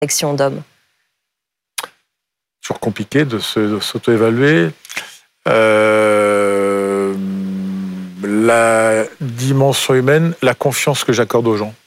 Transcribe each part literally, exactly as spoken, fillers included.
sélection d'hommes? Toujours compliqué de, se, de s'auto-évaluer. Euh, la dimension humaine, la confiance que j'accorde aux gens.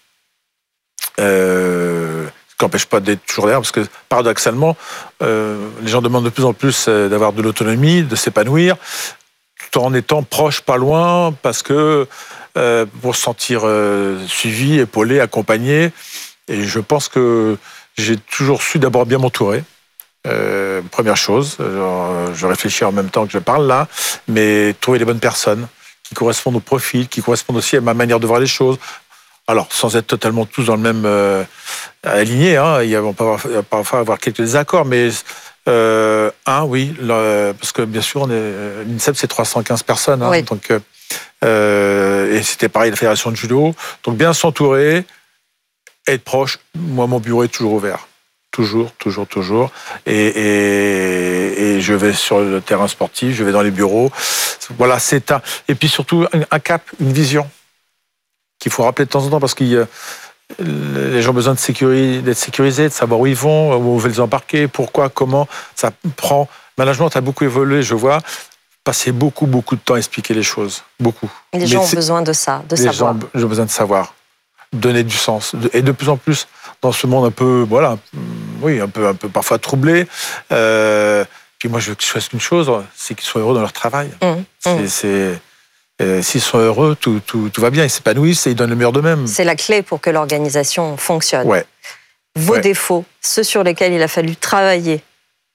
Euh, ce qui n'empêche pas d'être toujours derrière, parce que paradoxalement, euh, les gens demandent de plus en plus d'avoir de l'autonomie, de s'épanouir, tout en étant proche, pas loin, parce que euh, pour se sentir euh, suivi, épaulé, accompagné. Et je pense que j'ai toujours su d'abord bien m'entourer. Euh, première chose, genre, je réfléchis en même temps que je parle là, mais trouver les bonnes personnes qui correspondent au profil, qui correspondent aussi à ma manière de voir les choses. Alors, sans être totalement tous dans le même euh, aligné, hein, il y a, on peut avoir, parfois avoir quelques désaccords, mais euh, un, oui, le, parce que bien sûr, on est, l'INSEP, c'est trois cent quinze personnes, hein, oui. donc, euh, et c'était pareil, la fédération de judo. Donc, bien s'entourer, être proche. Moi, mon bureau est toujours ouvert. Toujours, toujours, toujours. Et, et, et je vais sur le terrain sportif, je vais dans les bureaux. Voilà, c'est un. Et puis surtout, un, un cap, une vision qu'il faut rappeler de temps en temps parce que euh, les gens ont besoin de sécuriser, d'être sécurisés, de savoir où ils vont, où on veut les embarquer, pourquoi, comment. Ça prend. Le management a beaucoup évolué, je vois. Passer beaucoup, beaucoup de temps à expliquer les choses. Beaucoup. Et les Mais gens ont besoin de ça, de les savoir. Les gens ont besoin de savoir. Donner du sens. Et de plus en plus, dans ce monde un peu, voilà, oui, un peu, un peu parfois troublé. Euh, puis moi, je veux qu'ils fassent une chose, c'est qu'ils soient heureux dans leur travail. Mmh, c'est, mmh. c'est, euh, s'ils sont heureux, tout, tout, tout va bien. Ils s'épanouissent et ils donnent le meilleur d'eux-mêmes. C'est la clé pour que l'organisation fonctionne. Ouais. Vos ouais. défauts, ceux sur lesquels il a fallu travailler.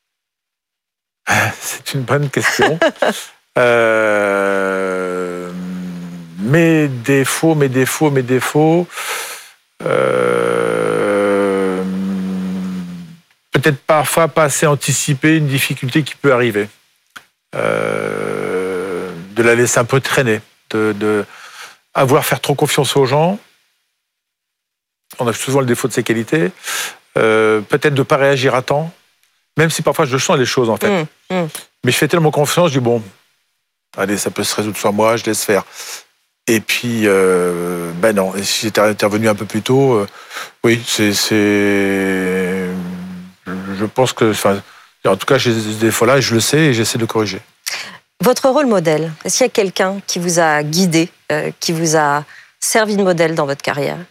C'est une bonne question. euh... Mes défauts, mes défauts, mes défauts. Euh, peut-être parfois pas assez anticiper une difficulté qui peut arriver. Euh, de la laisser un peu traîner. De, de avoir faire trop confiance aux gens. On a souvent le défaut de ces qualités. Euh, peut-être de ne pas réagir à temps. Même si parfois je sens les choses en fait. Mmh, mmh. Mais je fais tellement confiance, je dis bon, allez, ça peut se résoudre sur moi, je laisse faire. Et puis, euh, ben non, et si j'étais intervenu un peu plus tôt, euh, oui, c'est, c'est... Je pense que... Enfin, en tout cas, j'ai des défauts-là et je le sais et j'essaie de corriger. Votre rôle modèle, est-ce qu'il y a quelqu'un qui vous a guidé, euh, qui vous a servi de modèle dans votre carrière?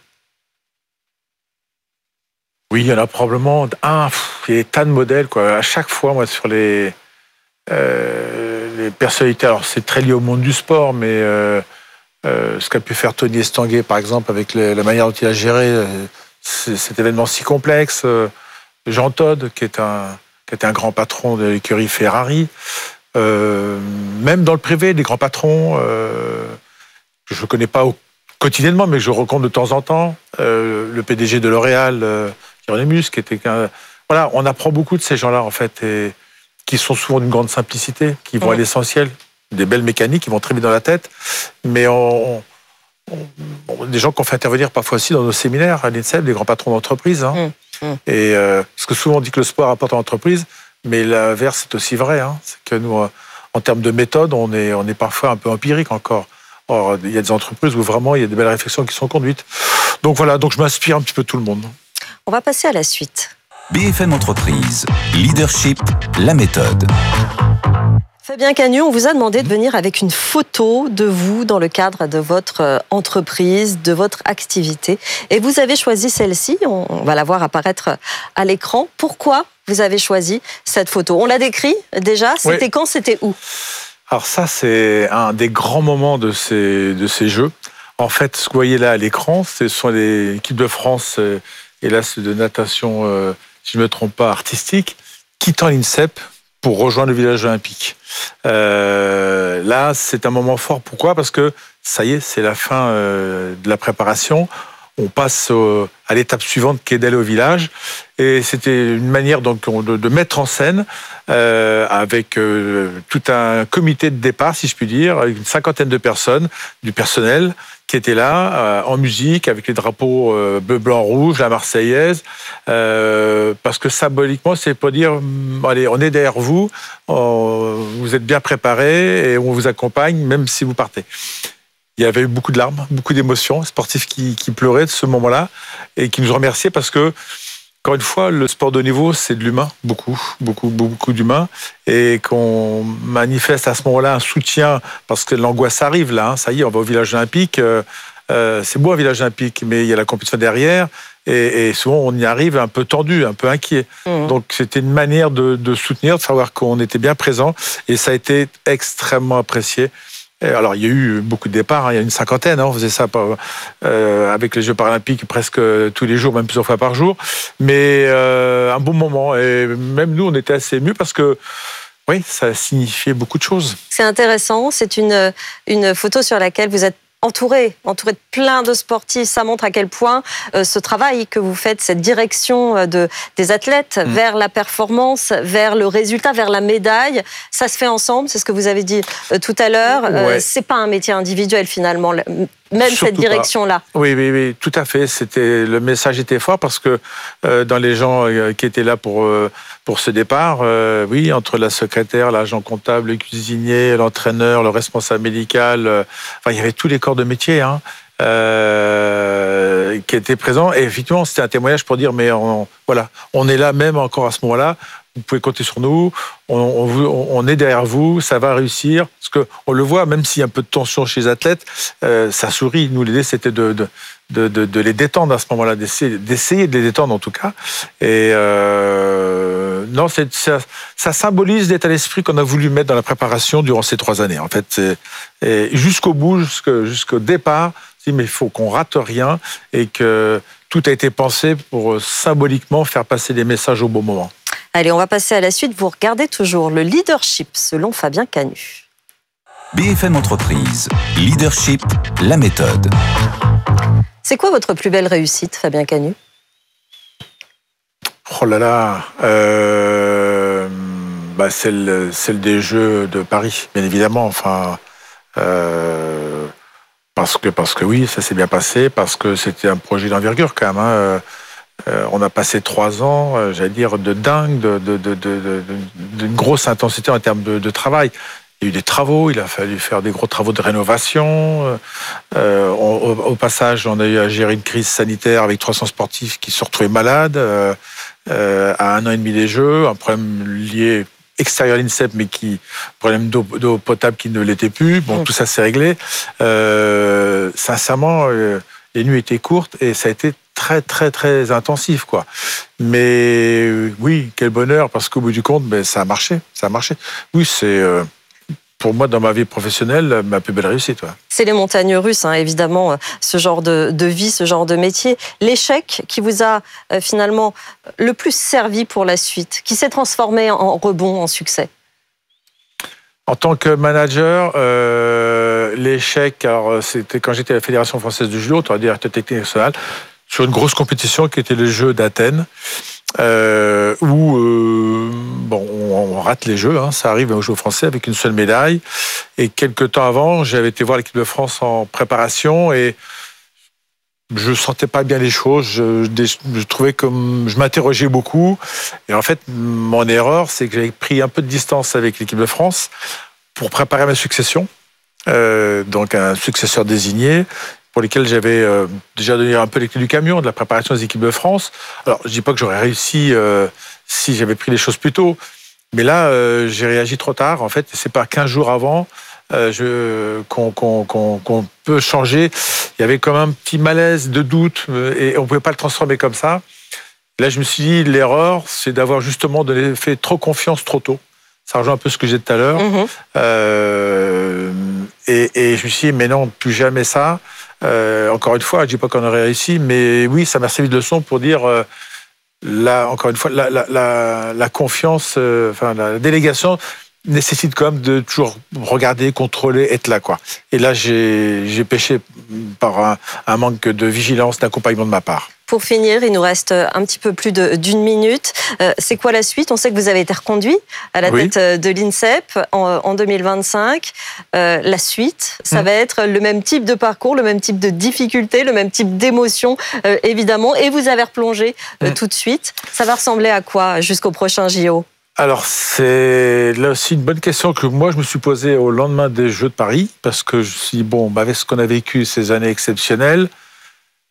Oui, il y en a probablement un, il y a des tas de modèles, quoi. À chaque fois, moi, sur les, euh, les personnalités, alors c'est très lié au monde du sport, mais... Euh, Euh, ce qu'a pu faire Tony Estanguet, par exemple, avec les, la manière dont il a géré euh, cet événement si complexe. Euh, Jean Todt, qui est un, qui est un grand patron de l'écurie Ferrari. Euh, même dans le privé, des grands patrons euh, que je ne connais pas au, quotidiennement, mais que je rencontre de temps en temps. Euh, le P D G de L'Oréal, euh, Hieronymus, qui était un... Voilà, on apprend beaucoup de ces gens-là, en fait, et qui sont souvent d'une grande simplicité, qui vont mmh. à l'essentiel. Des belles mécaniques qui vont très vite dans la tête, mais on, on, on, des gens qu'on fait intervenir parfois aussi dans nos séminaires à l'INSEP, des grands patrons d'entreprise. Hein. Mmh, mmh. Et euh, parce que souvent on dit que le sport apporte à l'entreprise, mais l'inverse c'est aussi vrai. Hein. C'est que nous, en termes de méthode, on est, on est parfois un peu empirique encore. Or, il y a des entreprises où vraiment il y a des belles réflexions qui sont conduites. Donc voilà, donc je m'inspire un petit peu de tout le monde. On va passer à la suite. B F M Entreprise, Leadership, la méthode. Fabien Cagnou, on vous a demandé de venir avec une photo de vous dans le cadre de votre entreprise, de votre activité. Et vous avez choisi celle-ci, on va la voir apparaître à l'écran. Pourquoi vous avez choisi cette photo? On l'a décrit déjà, c'était oui. Quand, c'était où? Alors ça, c'est un des grands moments de ces, de ces Jeux. En fait, ce que vous voyez là à l'écran, ce sont les équipes de France, et là c'est de natation, euh, si je ne me trompe pas, artistique, quittant l'INSEP pour rejoindre le village olympique. Euh, là, c'est un moment fort. Pourquoi? Parce que ça y est, c'est la fin euh, de la préparation. On passe euh, à l'étape suivante qui est d'aller au village. Et c'était une manière donc, de, de mettre en scène euh, avec euh, tout un comité de départ, si je puis dire, avec une cinquantaine de personnes, du personnel qui était là, euh, en musique, avec les drapeaux euh, bleu, blanc, rouge, la Marseillaise, euh, parce que symboliquement, c'est pour dire, allez, on est derrière vous, on, vous êtes bien préparés et on vous accompagne, même si vous partez. Il y avait eu beaucoup de larmes, beaucoup d'émotions, sportifs qui, qui pleuraient de ce moment-là et qui nous remerciaient parce que Encore une fois, le sport de haut niveau, c'est de l'humain, beaucoup, beaucoup, beaucoup d'humain, et qu'on manifeste à ce moment-là un soutien, parce que l'angoisse arrive là, hein, ça y est, on va au village olympique, euh, euh, c'est beau un village olympique, mais il y a la compétition derrière, et, et souvent on y arrive un peu tendu, un peu inquiet. Mmh. Donc c'était une manière de, de soutenir, de savoir qu'on était bien présent, et ça a été extrêmement apprécié. Alors, il y a eu beaucoup de départs, hein. Il y a une cinquantaine, hein. On faisait ça euh, avec les Jeux paralympiques presque tous les jours, même plusieurs fois par jour. Mais euh, un bon moment. Et même nous, on était assez émus parce que, oui, ça signifiait beaucoup de choses. C'est intéressant. C'est une, une photo sur laquelle vous êtes entouré, entouré de plein de sportifs. Ça montre à quel point euh, ce travail que vous faites, cette direction de, des athlètes mmh. vers la performance, vers le résultat, vers la médaille, ça se fait ensemble. C'est ce que vous avez dit euh, tout à l'heure. Ouais. Euh, c'est pas un métier individuel finalement. Même Surtout cette direction-là. Oui, oui, oui, tout à fait. C'était, le message était fort parce que euh, dans les gens euh, qui étaient là pour, euh, pour ce départ, euh, oui, entre la secrétaire, l'agent comptable, le cuisinier, l'entraîneur, le responsable médical, euh, enfin, il y avait tous les corps de métier hein, euh, qui étaient présents. Et effectivement, c'était un témoignage pour dire, mais on, voilà, on est là même encore à ce moment-là. Vous pouvez compter sur nous, on, on, on est derrière vous, ça va réussir. Parce qu'on le voit, même s'il y a un peu de tension chez les athlètes, euh, ça sourit. Nous, l'idée, c'était de, de, de, de, de les détendre à ce moment-là, d'essayer, d'essayer de les détendre en tout cas. Et euh, non, c'est, ça, ça symbolise l'état d'esprit qu'on a voulu mettre dans la préparation durant ces trois années. En fait, c'est, et jusqu'au bout, jusqu'au, jusqu'au départ, mais il faut qu'on rate rien et que tout a été pensé pour symboliquement faire passer des messages au bon moment. Allez, on va passer à la suite. Vous regardez toujours le leadership selon Fabien Canu. B F M Entreprise, leadership, la méthode. C'est quoi votre plus belle réussite, Fabien Canu ? Oh là là, euh, bah celle, celle des Jeux de Paris, bien évidemment. Enfin, euh, parce que parce que oui, ça s'est bien passé, parce que c'était un projet d'envergure quand même. Hein. Euh, on a passé trois ans, euh, j'allais dire, de dingue, de, de, de, de, de, d'une grosse intensité en termes de, de travail. Il y a eu des travaux, il a fallu faire des gros travaux de rénovation. Euh, on, au, au passage, on a eu à gérer une crise sanitaire avec trois cents sportifs qui se retrouvaient malades euh, euh, à un an et demi des Jeux, un problème lié extérieur à l'INSEP, mais qui problème d'eau, d'eau potable qui ne l'était plus. Bon, mmh. Tout ça s'est réglé. Euh, sincèrement, euh, les nuits étaient courtes et ça a été très, très, très intensif, quoi. Mais oui, quel bonheur, parce qu'au bout du compte, ben, ça a marché. Ça a marché. Oui, c'est, euh, pour moi, dans ma vie professionnelle, ma plus belle réussite. Ouais. C'est les montagnes russes, hein, évidemment, ce genre de, de vie, ce genre de métier. L'échec qui vous a euh, finalement le plus servi pour la suite, qui s'est transformé en rebond, en succès. En tant que manager, euh, l'échec, alors c'était quand j'étais à la Fédération française du judo, on va dire technique nationale, sur une grosse compétition qui était les Jeux d'Athènes, euh, où euh, bon, on, on rate les Jeux, hein, ça arrive aux Jeux français avec une seule médaille. Et quelques temps avant, j'avais été voir l'équipe de France en préparation et je sentais pas bien les choses. Je, je trouvais comme je m'interrogeais beaucoup. Et en fait, mon erreur, c'est que j'avais pris un peu de distance avec l'équipe de France pour préparer ma succession. Euh, donc un successeur désigné, pour lesquels j'avais euh, déjà donné un peu les clés du camion de la préparation des équipes de France. Alors, je dis pas que j'aurais réussi euh, si j'avais pris les choses plus tôt, mais là, euh, j'ai réagi trop tard. En fait, c'est pas quinze jours avant euh, je, qu'on, qu'on, qu'on, qu'on peut changer. Il y avait comme un petit malaise de doute et on pouvait pas le transformer comme ça. Là, je me suis dit, l'erreur, c'est d'avoir justement donné, fait trop confiance trop tôt. Ça rejoint un peu ce que j'ai dit tout à l'heure. Mmh. Euh, et, et je me suis dit, mais non, plus jamais ça. Euh, encore une fois, je ne dis pas qu'on aurait réussi, mais oui, ça m'a servi de leçon pour dire, euh, là, encore une fois, la, la, la, la confiance, euh, enfin, la délégation nécessite quand même de toujours regarder, contrôler, être là, quoi. Et là, j'ai, j'ai péché par un, un manque de vigilance, d'accompagnement de ma part. Pour finir, il nous reste un petit peu plus de, d'une minute. Euh, c'est quoi la suite ? On sait que vous avez été reconduit à la oui. tête de l'INSEP en, en deux mille vingt-cinq. Euh, la suite, ça mmh. va être le même type de parcours, le même type de difficultés, le même type d'émotions, euh, évidemment. Et vous avez replongé euh, mmh. tout de suite. Ça va ressembler à quoi jusqu'au prochain J O ? Alors, c'est là aussi une bonne question que moi, je me suis posée au lendemain des Jeux de Paris, parce que je me suis dit, bon, avec ce qu'on a vécu, ces années exceptionnelles,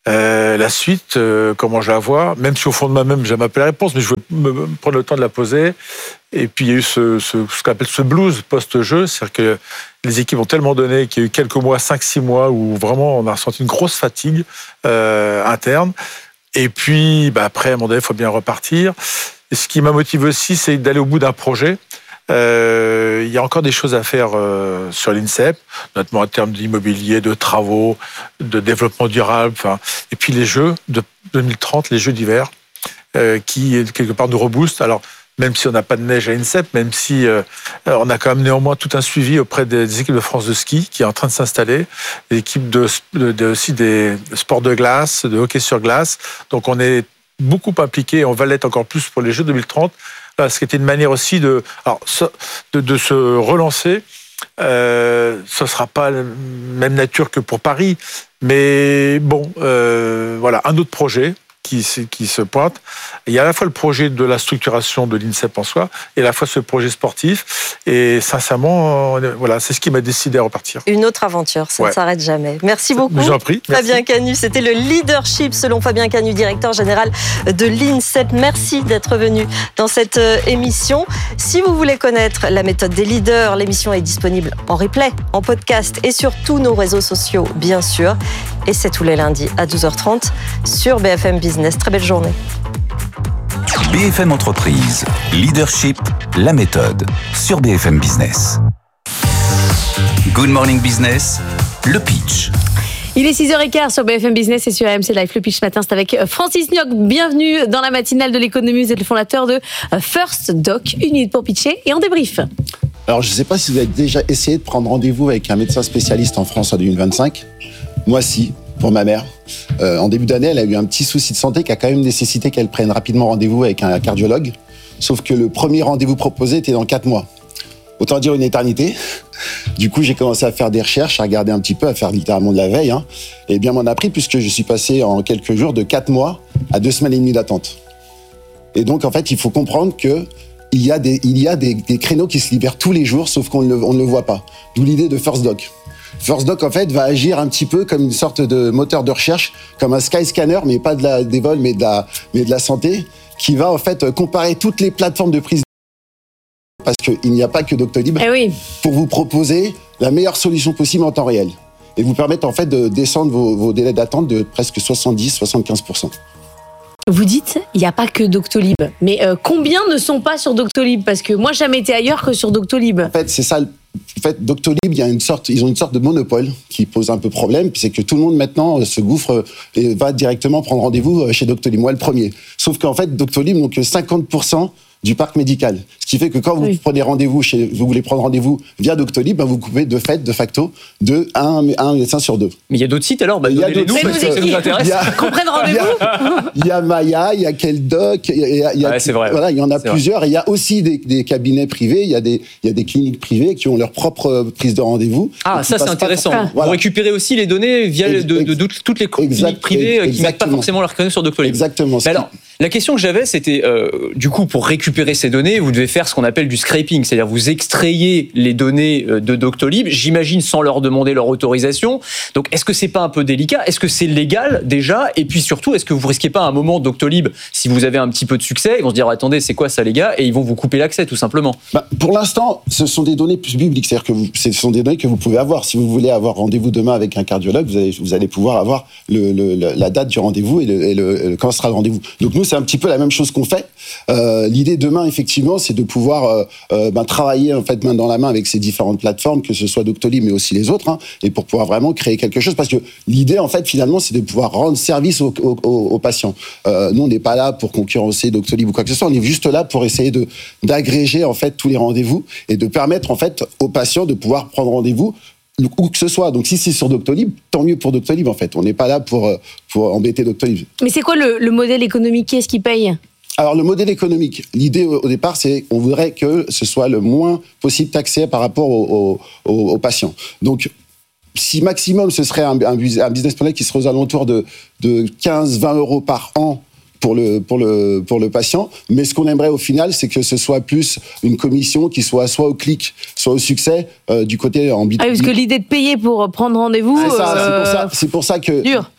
Euh, la suite, euh, comment je la vois, même si au fond de moi-même j'ai ma réponse, mais je veux me, me prendre le temps de la poser. Et puis il y a eu ce, ce, ce qu'on appelle ce blues post-jeu, c'est-à-dire que les équipes ont tellement donné qu'il y a eu quelques mois, cinq six mois, où vraiment on a ressenti une grosse fatigue euh, interne. Et puis bah, après, à un moment donné, il faut bien repartir. Et ce qui m'a motivé aussi, c'est d'aller au bout d'un projet. Euh, il y a encore des choses à faire euh, sur l'INSEP, notamment en termes d'immobilier, de travaux, de développement durable. Enfin, et puis les Jeux de deux mille trente, les Jeux d'hiver, euh, qui quelque part nous reboostent. Alors même si on n'a pas de neige à l'INSEP, même si euh, on a quand même néanmoins tout un suivi auprès des équipes de France de ski qui est en train de s'installer, des équipes de, de, de aussi des sports de glace, de hockey sur glace. Donc on est beaucoup impliqués, et on va l'être encore plus pour les Jeux deux mille trente. Là, ce qui était une manière aussi de, alors, de, de se relancer. Euh, ce ne sera pas la même nature que pour Paris, mais bon, euh, voilà, un autre projet qui, qui se pointe. Il y a à la fois le projet de la structuration de l'INSEP en soi, et à la fois ce projet sportif. Et sincèrement, voilà, c'est ce qui m'a décidé à repartir. Une autre aventure, ça ouais. ne s'arrête jamais. Merci beaucoup. Je vous en prie. Merci. Fabien Canu, c'était le leadership selon Fabien Canu, directeur général de l'INSEP. Merci d'être venu dans cette émission. Si vous voulez connaître la méthode des leaders, l'émission est disponible en replay, en podcast et sur tous nos réseaux sociaux, bien sûr. Et c'est tous les lundis à douze heures trente sur B F M Business. Très belle journée. B F M Entreprise, leadership, la méthode, sur B F M Business. Good Morning Business, le pitch. Il est six heures quinze sur B F M Business et sur A M C Live. Le pitch ce matin, c'est avec Francis Nioc. Bienvenue dans la matinale de l'économie. Vous êtes le fondateur de First Doc. Une minute pour pitcher et on débrief. Alors, je ne sais pas si vous avez déjà essayé de prendre rendez-vous avec un médecin spécialiste en France en deux mille vingt-cinq. Moi, si, pour ma mère. Euh, en début d'année, elle a eu un petit souci de santé qui a quand même nécessité qu'elle prenne rapidement rendez-vous avec un cardiologue. Sauf que le premier rendez-vous proposé était dans quatre mois. Autant dire une éternité. Du coup, j'ai commencé à faire des recherches, à regarder un petit peu, à faire littéralement de la veille. Hein. Et bien m'en a pris puisque je suis passé en quelques jours de quatre mois à deux semaines et demie d'attente. Et donc, en fait, il faut comprendre que il y a des, il y a des, des créneaux qui se libèrent tous les jours, sauf qu'on ne le, on ne le voit pas. D'où l'idée de First Doc. First Doc, en fait, va agir un petit peu comme une sorte de moteur de recherche, comme un Skyscanner, mais pas de la, des vols, mais de la, mais de la santé, qui va, en fait, comparer toutes les plateformes de prise parce qu'il n'y a pas que Doctolib, eh oui. pour vous proposer la meilleure solution possible en temps réel. Et vous permettre, en fait, de descendre vos, vos délais d'attente de presque soixante-dix à soixante-quinze pour cent. Vous dites, il n'y a pas que Doctolib. Mais euh, combien ne sont pas sur Doctolib ? Parce que moi, j'ai jamais été ailleurs que sur Doctolib. En fait, c'est ça. En fait, Doctolib, il y a une sorte, ils ont une sorte de monopole qui pose un peu problème. C'est que tout le monde maintenant se gouffre et va directement prendre rendez-vous chez Doctolib. Moi, le premier. Sauf qu'en fait, Doctolib n'ont que cinquante pour cent du parc médical. Ce qui fait que quand vous oui. prenez rendez-vous chez, vous voulez prendre rendez-vous via Doctolib, ben vous coupez de fait, de facto, de un, un médecin sur deux. Mais il y a d'autres sites alors, bah, il y a d'autres sites, ça nous intéresse. Qu'on prenne rendez-vous. Il y a Maya, il y a Keldoc, il y a, il y a ouais, c'est vrai. Voilà, il y en a c'est plusieurs. Vrai. Et il y a aussi des, des cabinets privés, il y a des, il y a des cliniques privées qui ont leur propre prise de rendez-vous. Ah, ça c'est intéressant. Par... Voilà. Vous récupérez aussi les données via ex- de, de, de toutes les cliniques exact, privées exactement. Qui ne mettent pas forcément leur créneau sur Doctolib. Exactement. Mais alors, la question que j'avais, c'était euh, du coup pour récupérer ces données, vous devez faire ce qu'on appelle du scraping, c'est-à-dire vous extrayez les données de Doctolib, j'imagine sans leur demander leur autorisation. Donc est-ce que c'est pas un peu délicat ? Est-ce que c'est légal déjà ? Et puis surtout, est-ce que vous risquez pas à un moment Doctolib, si vous avez un petit peu de succès, ils vont se dire attendez, c'est quoi ça les gars ? Et ils vont vous couper l'accès tout simplement. Bah, pour l'instant, ce sont des données plus publiques, c'est-à-dire que vous, ce sont des données que vous pouvez avoir. Si vous voulez avoir rendez-vous demain avec un cardiologue, vous allez, vous allez pouvoir avoir le, le, la date du rendez-vous et, le, et le, quand sera le rendez-vous. Donc nous, c'est un petit peu la même chose qu'on fait. Euh, l'idée demain, effectivement, c'est de pouvoir euh, euh, ben, travailler en fait main dans la main avec ces différentes plateformes, que ce soit Doctolib mais aussi les autres, hein, et pour pouvoir vraiment créer quelque chose. Parce que l'idée, en fait, finalement, c'est de pouvoir rendre service aux, aux, aux patients. Euh, nous, on n'est pas là pour concurrencer Doctolib ou quoi que ce soit. On est juste là pour essayer de d'agréger en fait tous les rendez-vous et de permettre en fait aux patients de pouvoir prendre rendez-vous où que ce soit. Donc si c'est sur Doctolib, tant mieux pour Doctolib en fait. On n'est pas là pour pour embêter Doctolib. Mais c'est quoi le, le modèle économique ? Qui est-ce qui paye ? Alors, le modèle économique, l'idée au départ, c'est qu'on voudrait que ce soit le moins possible taxé par rapport aux, aux, aux patients. Donc, si maximum, ce serait un, un business model qui serait aux alentours de, de quinze à vingt euros par an pour le, pour le, pour le patient. Mais ce qu'on aimerait au final, c'est que ce soit plus une commission qui soit soit au clic, soit au succès, euh, du côté en B deux B. Ah, parce que l'idée de payer pour prendre rendez-vous... C'est, ça, euh... c'est, pour ça, c'est pour ça que... Dur.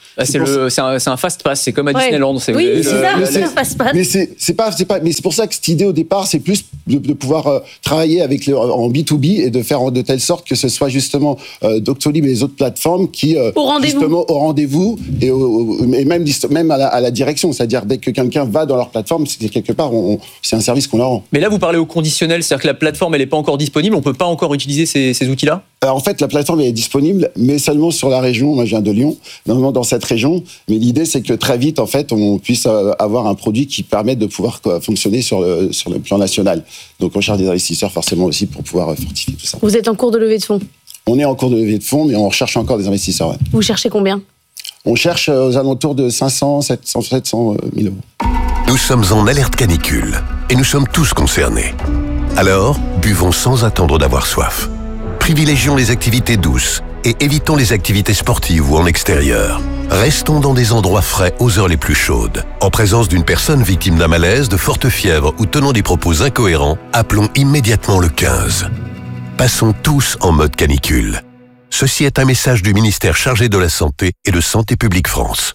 Ah, c'est, le, c'est, un, c'est un fast pass, c'est comme à ouais. Disneyland. C'est, oui, le, c'est ça, le, c'est un fast pass. Mais c'est, c'est pas, c'est pas, mais c'est pour ça que cette idée au départ, c'est plus de, de pouvoir euh, travailler avec le, en B deux B et de faire de telle sorte que ce soit justement euh, Doctolib et les autres plateformes qui euh, au rendez-vous. justement au rendez-vous et, au, et même même à la, à la direction, c'est-à-dire dès que quelqu'un va dans leur plateforme, c'est quelque part, on, c'est un service qu'on leur rend. Mais là, vous parlez au conditionnel, c'est-à-dire que la plateforme, elle n'est pas encore disponible, on peut pas encore utiliser ces, ces outils-là. Alors en fait, la plateforme elle est disponible, mais seulement sur la région. Moi, je viens de Lyon, normalement dans cette région. Mais l'idée, c'est que très vite, en fait, on puisse avoir un produit qui permette de pouvoir quoi, fonctionner sur le, sur le plan national. Donc, on cherche des investisseurs forcément aussi pour pouvoir fortifier tout ça. Vous êtes en cours de levée de fonds ? On est en cours de levée de fonds, mais on recherche encore des investisseurs. Ouais. Vous cherchez combien ? On cherche aux alentours de cinq cents, sept cents mille euros. Nous sommes en alerte canicule et nous sommes tous concernés. Alors, buvons sans attendre d'avoir soif. Privilégions les activités douces et évitons les activités sportives ou en extérieur. Restons dans des endroits frais aux heures les plus chaudes. En présence d'une personne victime d'un malaise, de forte fièvre ou tenant des propos incohérents, appelons immédiatement le quinze. Passons tous en mode canicule. Ceci est un message du ministère chargé de la Santé et de Santé publique France.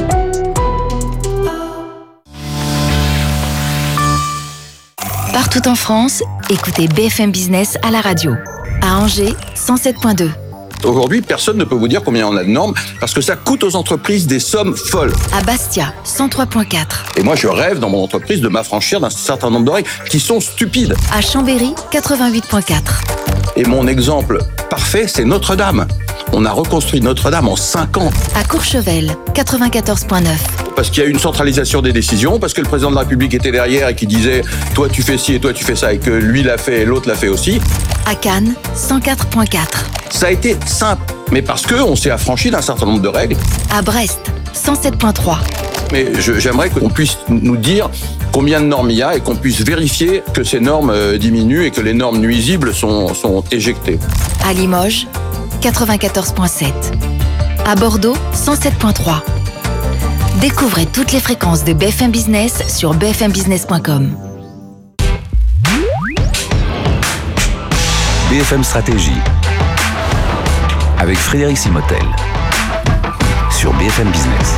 Partout en France, écoutez B F M Business à la radio. À Angers, cent sept virgule deux. Aujourd'hui, personne ne peut vous dire combien on a de normes parce que ça coûte aux entreprises des sommes folles. À Bastia, cent trois virgule quatre. Et moi, je rêve dans mon entreprise de m'affranchir d'un certain nombre de règles qui sont stupides. À Chambéry, quatre-vingt-huit virgule quatre. Et mon exemple parfait, c'est Notre-Dame. On a reconstruit Notre-Dame en cinq ans. À Courchevel, quatre-vingt-quatorze virgule neuf. Parce qu'il y a eu une centralisation des décisions, parce que le président de la République était derrière et qui disait « toi tu fais ci et toi tu fais ça » et que lui l'a fait et l'autre l'a fait aussi. À Cannes, cent quatre virgule quatre. Ça a été simple, mais parce qu'on s'est affranchi d'un certain nombre de règles. À Brest, cent sept virgule trois. Mais je, j'aimerais qu'on puisse nous dire combien de normes il y a et qu'on puisse vérifier que ces normes diminuent et que les normes nuisibles sont, sont éjectées. À Limoges, quatre-vingt-quatorze virgule sept. À Bordeaux, cent sept virgule trois. Découvrez toutes les fréquences de B F M Business sur b f m business point com. B F M Stratégie avec Frédéric Simotel sur B F M Business.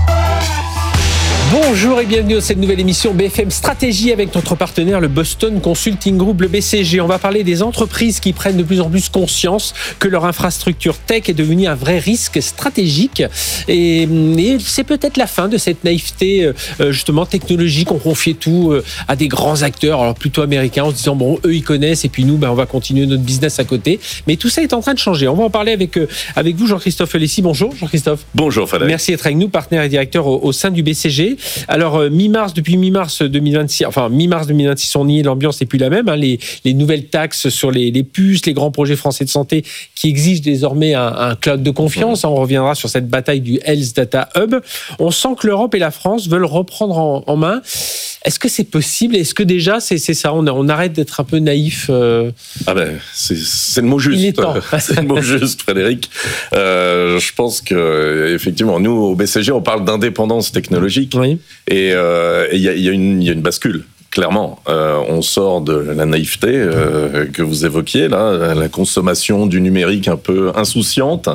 Bonjour et bienvenue dans cette nouvelle émission B F M Stratégie avec notre partenaire le Boston Consulting Group, le B C G. On va parler des entreprises qui prennent de plus en plus conscience que leur infrastructure tech est devenue un vrai risque stratégique. Et, et c'est peut-être la fin de cette naïveté justement technologique. On confiait tout à des grands acteurs, alors plutôt américains, en se disant bon, eux ils connaissent et puis nous, ben, on va continuer notre business à côté. Mais tout ça est en train de changer. On va en parler avec, avec vous, Jean-Christophe Lessi. Bonjour Jean-Christophe. Bonjour Frédéric. Merci d'être avec nous, partenaire et directeur au, au sein du B C G. Alors, euh, mi-mars, depuis mi-mars deux mille vingt-six, enfin, mi-mars deux mille vingt-six, on y est, l'ambiance n'est plus la même. Hein, les, les nouvelles taxes sur les, les puces, les grands projets français de santé qui exigent désormais un, un cloud de confiance. Mmh. On reviendra sur cette bataille du Health Data Hub. On sent que l'Europe et la France veulent reprendre en, en main. Est-ce que c'est possible ? Est-ce que déjà, c'est, c'est ça, on, on arrête d'être un peu naïf euh... Ah ben, c'est, c'est le mot juste. Il est temps. C'est le mot juste, Frédéric. Euh, je pense que, effectivement, nous, au B C G, on parle d'indépendance technologique. Oui. Et il euh, y, y, y a une bascule. Clairement, euh, on sort de la naïveté euh, que vous évoquiez, là, la consommation du numérique un peu insouciante,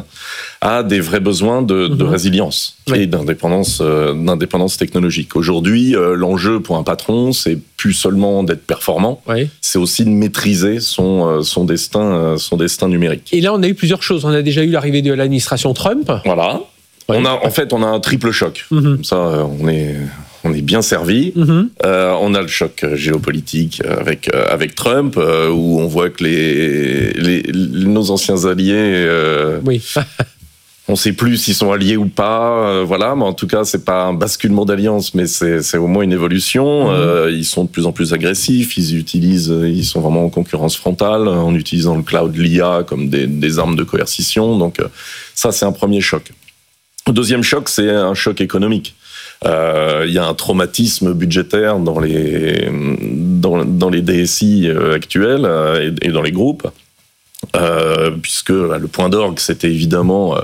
à des vrais besoins de, de mmh. résilience oui. et d'indépendance, euh, d'indépendance technologique. Aujourd'hui, euh, l'enjeu pour un patron, c'est plus seulement d'être performant, oui. c'est aussi de maîtriser son, euh, son, destin, euh, son destin numérique. Et là, on a eu plusieurs choses. On a déjà eu l'arrivée de l'administration Trump. Voilà. Oui. On a, en fait, on a un triple choc. Mmh. Comme ça, on est... On est bien servi. Mm-hmm. Euh, on a le choc géopolitique avec avec Trump, euh, où on voit que les, les, les nos anciens alliés, euh, oui. on ne sait plus s'ils sont alliés ou pas. Euh, voilà, mais en tout cas, c'est pas un basculement d'alliance, mais c'est c'est au moins une évolution. Mm-hmm. Euh, ils sont de plus en plus agressifs. Ils utilisent, ils sont vraiment en concurrence frontale en utilisant le cloud, l'I A comme des, des armes de coercition. Donc ça, c'est un premier choc. Le deuxième choc, c'est un choc économique. Il euh, y a un traumatisme budgétaire dans les dans, dans les D S I actuels euh, et, et dans les groupes, euh, puisque bah, le point d'orgue, c'était évidemment euh,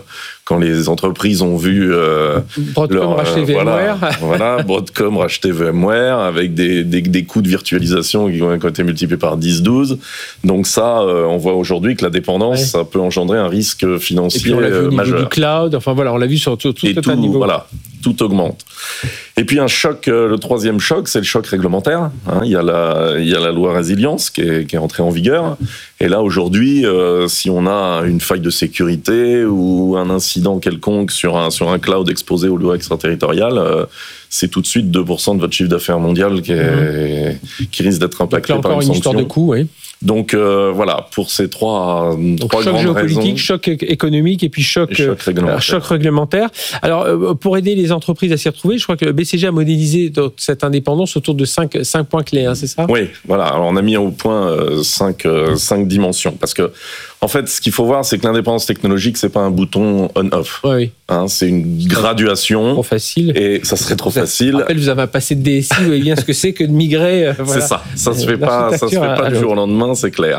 quand les entreprises ont vu euh, Broadcom leur, racheter euh, VMware. Voilà, voilà, Broadcom racheter VMware avec des, des, des coûts de virtualisation qui ont été multipliés par dix douze. Donc ça, euh, on voit aujourd'hui que la dépendance, ouais. ça peut engendrer un risque financier Et puis on l'a vu au niveau majeur. du cloud. Enfin voilà, on l'a vu sur tout, tout, Et tout tout, un niveau. Voilà, tout augmente. Et puis un choc, euh, le troisième choc, c'est le choc réglementaire. Hein, il y a la, il y a la loi résilience qui est, qui est entrée en vigueur. Et là aujourd'hui, euh, si on a une faille de sécurité ou un incident quelconque sur un sur un cloud exposé aux lois extraterritoriales, euh, c'est tout de suite deux pour cent de votre chiffre d'affaires mondial qui, est, mmh. qui risque d'être impacté Donc là, par une, une sanction. histoire de coût, oui. Donc euh, voilà, pour ces trois, Donc, trois choc grandes géopolitique, raisons. choc économique et puis choc, et choc, réglementaire. Euh, choc réglementaire. Alors euh, pour aider les entreprises à s'y retrouver, je crois que le B C G a modélisé cette indépendance autour de cinq, cinq points clés, hein, c'est ça ? Oui, voilà. Alors on a mis au point euh, cinq, euh, cinq dimensions parce que en fait, ce qu'il faut voir, c'est que l'indépendance technologique, c'est pas un bouton on/off. Oui. Hein, c'est une graduation. Trop facile. Et ça serait trop facile. Je rappelle, vous avez un passé de D S I, vous voyez bien ce que c'est que de migrer. Euh, voilà. C'est ça. Ça se fait pas. Ça se fait pas du jour au lendemain, c'est clair.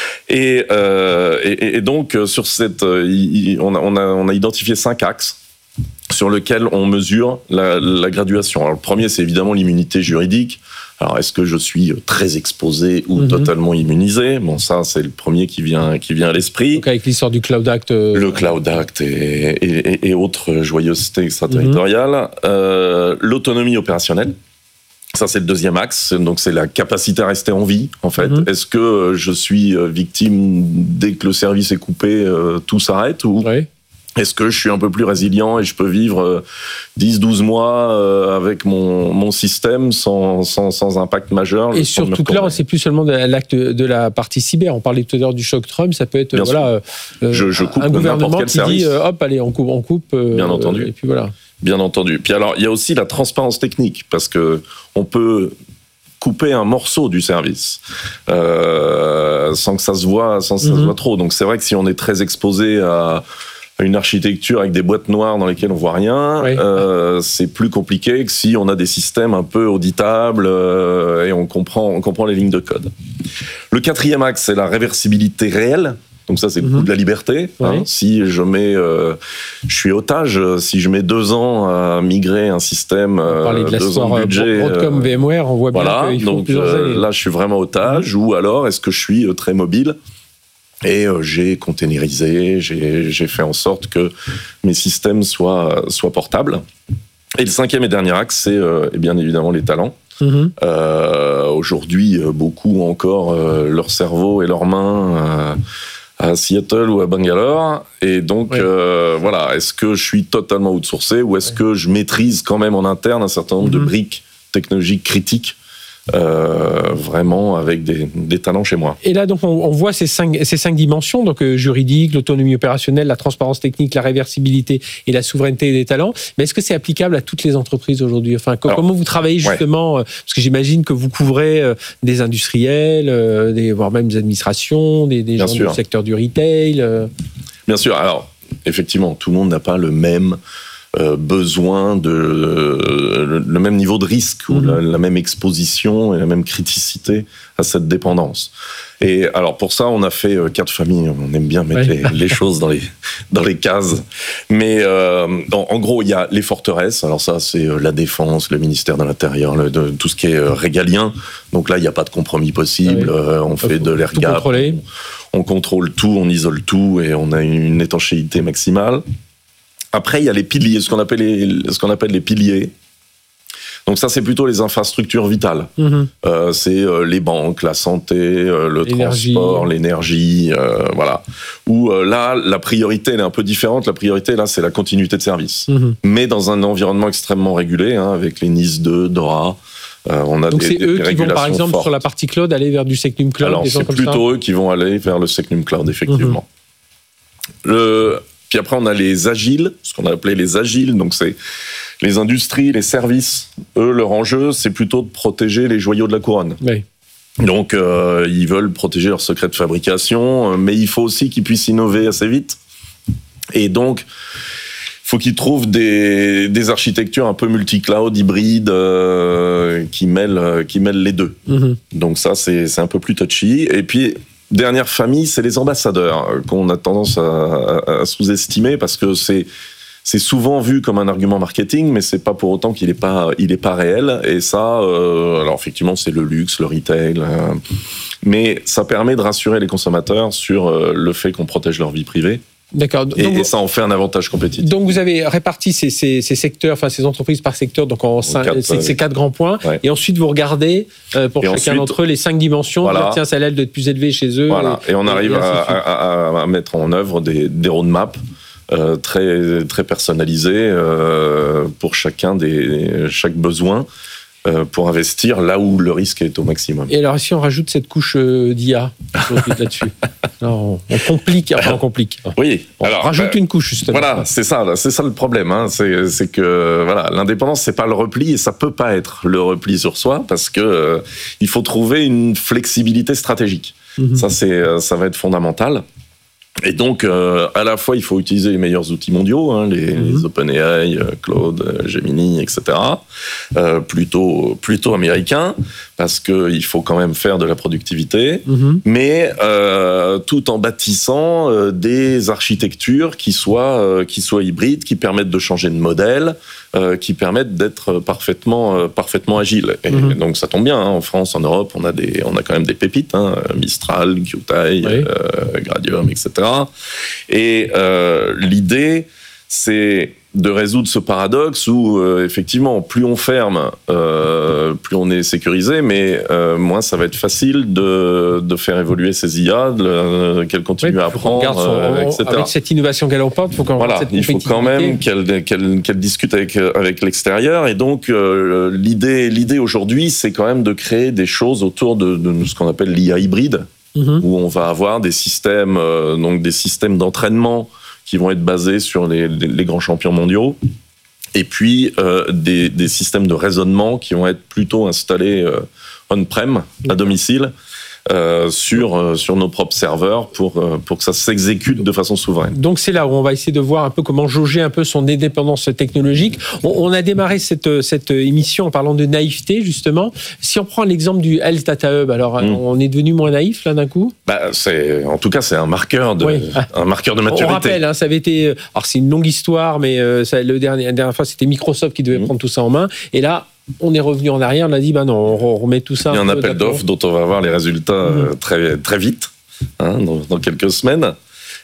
Et, euh, et, et donc sur cette, on a, on a, on a identifié cinq axes sur lesquels on mesure la, la graduation. Alors le premier, c'est évidemment l'immunité juridique. Alors, est-ce que je suis très exposé ou mmh. totalement immunisé ? Bon, ça, c'est le premier qui vient, qui vient à l'esprit. Donc, avec l'histoire du Cloud Act. Euh... Le Cloud Act et, et, et autres joyeusetés extraterritoriales. Mmh. Euh, l'autonomie opérationnelle. Ça, c'est le deuxième axe. Donc, c'est la capacité à rester en vie, en fait. Mmh. Est-ce que je suis victime, dès que le service est coupé, euh, tout s'arrête ou... Oui. Est-ce que je suis un peu plus résilient et je peux vivre dix douze mois avec mon, mon système sans, sans, sans impact majeur? Et surtout que là, c'est plus seulement de l'acte de la partie cyber. On parlait tout à l'heure du choc Trump, ça peut être Bien voilà, euh, je, je coupe un gouvernement qui service. dit euh, hop, allez, on coupe. On coupe euh, Bien entendu. Et puis voilà. Bien entendu. Puis alors, il y a aussi la transparence technique, parce que on peut couper un morceau du service euh, sans que ça se voit, sans que ça mm-hmm. se voit trop. Donc c'est vrai que si on est très exposé à une architecture avec des boîtes noires dans lesquelles on voit rien, oui. euh, c'est plus compliqué que si on a des systèmes un peu auditables euh, et on comprend, on comprend les lignes de code. Le quatrième axe, c'est la réversibilité réelle. Donc ça, c'est le mm-hmm. coup de la liberté. Oui. Hein. Si je mets, euh, je suis otage, si je mets deux ans à migrer un système, euh, de deux ans de budget, Broadcom, euh, VMware, on voit bien voilà, qu'il faut donc, plusieurs années. Euh, là, je suis vraiment otage. Mm-hmm. Ou alors, est-ce que je suis euh, très mobile ? Et euh, j'ai containerisé, j'ai, j'ai fait en sorte que mes systèmes soient, soient portables. Et le cinquième et dernier axe, c'est euh, et bien évidemment les talents. Mmh. Euh, aujourd'hui, beaucoup ont encore euh, leur cerveau et leurs mains euh, à Seattle ou à Bangalore. Et donc, oui. euh, voilà, est-ce que je suis totalement outsourcé ou est-ce oui. que je maîtrise quand même en interne un certain nombre mmh. de briques technologiques critiques Euh, vraiment avec des, des talents chez moi. Et là, donc, on, on voit ces cinq, ces cinq dimensions, donc euh, juridique, l'autonomie opérationnelle, la transparence technique, la réversibilité et la souveraineté des talents. Mais est-ce que c'est applicable à toutes les entreprises aujourd'hui ? Enfin, Alors, comment vous travaillez justement ouais. Parce que j'imagine que vous couvrez euh, des industriels, euh, des, voire même des administrations, des, des gens sûr. du secteur du retail. Euh... Bien sûr. Alors, effectivement, tout le monde n'a pas le même Euh, besoin de euh, le, le même niveau de risque mmh. ou la, la même exposition et la même criticité à cette dépendance. Et alors pour ça, on a fait euh, quatre familles. On aime bien mettre ouais. les, les choses dans les dans les cases. Mais euh, en, en gros, il y a les forteresses. Alors ça, c'est euh, la défense, le ministère de l'Intérieur, le, de, tout ce qui est euh, régalien. Donc là, il n'y a pas de compromis possible. Ouais. Euh, on fait de l'air gap. On, on contrôle tout, on isole tout et on a une étanchéité maximale. Après, il y a les piliers, ce qu'on appelle les, ce qu'on appelle les piliers. Donc ça, c'est plutôt les infrastructures vitales. Mmh. Euh, c'est euh, les banques, la santé, euh, le l'énergie. transport, l'énergie, euh, voilà. Où euh, là, la priorité, elle est un peu différente. La priorité, là, c'est la continuité de service. Mmh. Mais dans un environnement extrêmement régulé, hein, avec les NIS deux, DORA. Euh, on a Donc des, c'est des eux qui vont, par exemple, fortes. sur la partie cloud, aller vers du Secnum Cloud. Alors, des c'est comme plutôt ça. eux qui vont aller vers le Secnum Cloud, effectivement. Mmh. Le... Puis après, on a les agiles, ce qu'on a appelé les agiles. Donc, c'est les industries, les services. Eux, leur enjeu, c'est plutôt de protéger les joyaux de la couronne. Oui. Donc, euh, ils veulent protéger leurs secrets de fabrication, mais il faut aussi qu'ils puissent innover assez vite. Et donc, il faut qu'ils trouvent des, des architectures un peu multi-cloud, hybrides, euh, qui mêlent, qui mêlent les deux. Mm-hmm. Donc ça, c'est, c'est un peu plus touchy. Et puis, dernière famille, c'est les ambassadeurs, qu'on a tendance à, à, à sous-estimer parce que c'est c'est souvent vu comme un argument marketing, mais c'est pas pour autant qu'il est pas il est pas réel. Et ça, euh, alors effectivement, c'est le luxe, le retail, euh, mais ça permet de rassurer les consommateurs sur euh, le fait qu'on protège leur vie privée. D'accord. Et, donc, et ça en fait un avantage compétitif. Donc vous avez réparti ces, ces, ces secteurs, enfin ces entreprises par secteur, donc en cinq, quatre, ces, euh, ces quatre grands points. Ouais. Et ensuite vous regardez euh, pour et chacun ensuite, d'entre eux les cinq dimensions. Voilà. Dire, tiens, celle-là elle doit être plus élevée chez eux. Voilà. Et, et on arrive et à, à, à, à mettre en œuvre des, des roadmaps euh, très très personnalisés euh, pour chacun des chaque besoin. Euh, pour investir là où le risque est au maximum. Et alors, si on rajoute cette couche euh, d'I A là-dessus, alors, on, on complique, enfin on complique. Oui. On alors, rajoute euh, une couche justement. Voilà, c'est ça, c'est ça le problème. Hein. C'est, c'est que voilà, l'indépendance, c'est pas le repli et ça peut pas être le repli sur soi parce que euh, il faut trouver une flexibilité stratégique. Mm-hmm. Ça, c'est, ça va être fondamental. Et donc, euh, à la fois, il faut utiliser les meilleurs outils mondiaux, hein, les, mm-hmm. les OpenAI, Claude, Gemini, et cetera. Euh, plutôt, plutôt américains, parce qu'il faut quand même faire de la productivité, mm-hmm. mais euh, tout en bâtissant euh, des architectures qui soient, euh, qui soient hybrides, qui permettent de changer de modèle, euh, qui permettent d'être parfaitement, euh, parfaitement agiles. Et mm-hmm. donc, ça tombe bien. Hein, en France, en Europe, on a des, on a quand même des pépites, hein, Mistral, Qtai, oui. euh, Gradium, et cetera. Et euh, l'idée, c'est de résoudre ce paradoxe où, euh, effectivement, plus on ferme, euh, plus on est sécurisé, mais euh, moins ça va être facile de, de faire évoluer ces I A, de, qu'elles continuent oui, à apprendre, son, euh, et cetera. Avec cette innovation galopante, faut qu'on voilà, cette il faut quand même qu'elle, qu'elle, qu'elle discute avec, avec l'extérieur. Et donc, euh, l'idée, l'idée aujourd'hui, c'est quand même de créer des choses autour de, de ce qu'on appelle l'I A hybride, mmh. où on va avoir des systèmes, euh, donc des systèmes d'entraînement qui vont être basés sur les, les, les grands champions mondiaux, et puis euh, des, des systèmes de raisonnement qui vont être plutôt installés euh, on-prem, à domicile, euh, sur, euh, sur nos propres serveurs pour, euh, pour que ça s'exécute de façon souveraine. Donc c'est là où on va essayer de voir un peu comment jauger un peu son indépendance technologique. On, on a démarré cette, cette émission en parlant de naïveté, justement. Si on prend l'exemple du Health Data Hub, alors mmh. on est devenu moins naïf là d'un coup ? Bah, c'est, en tout cas, c'est un marqueur de, oui. un marqueur de maturité. On rappelle, hein, ça avait été... Alors c'est une longue histoire, mais euh, ça, le dernier, la dernière fois, c'était Microsoft qui devait mmh. prendre tout ça en main. Et là, on est revenu en arrière, on a dit, bah non, on remet tout ça. Il y a un, un appel d'offres dont on va voir les résultats mmh. très, très vite, hein, dans, dans quelques semaines.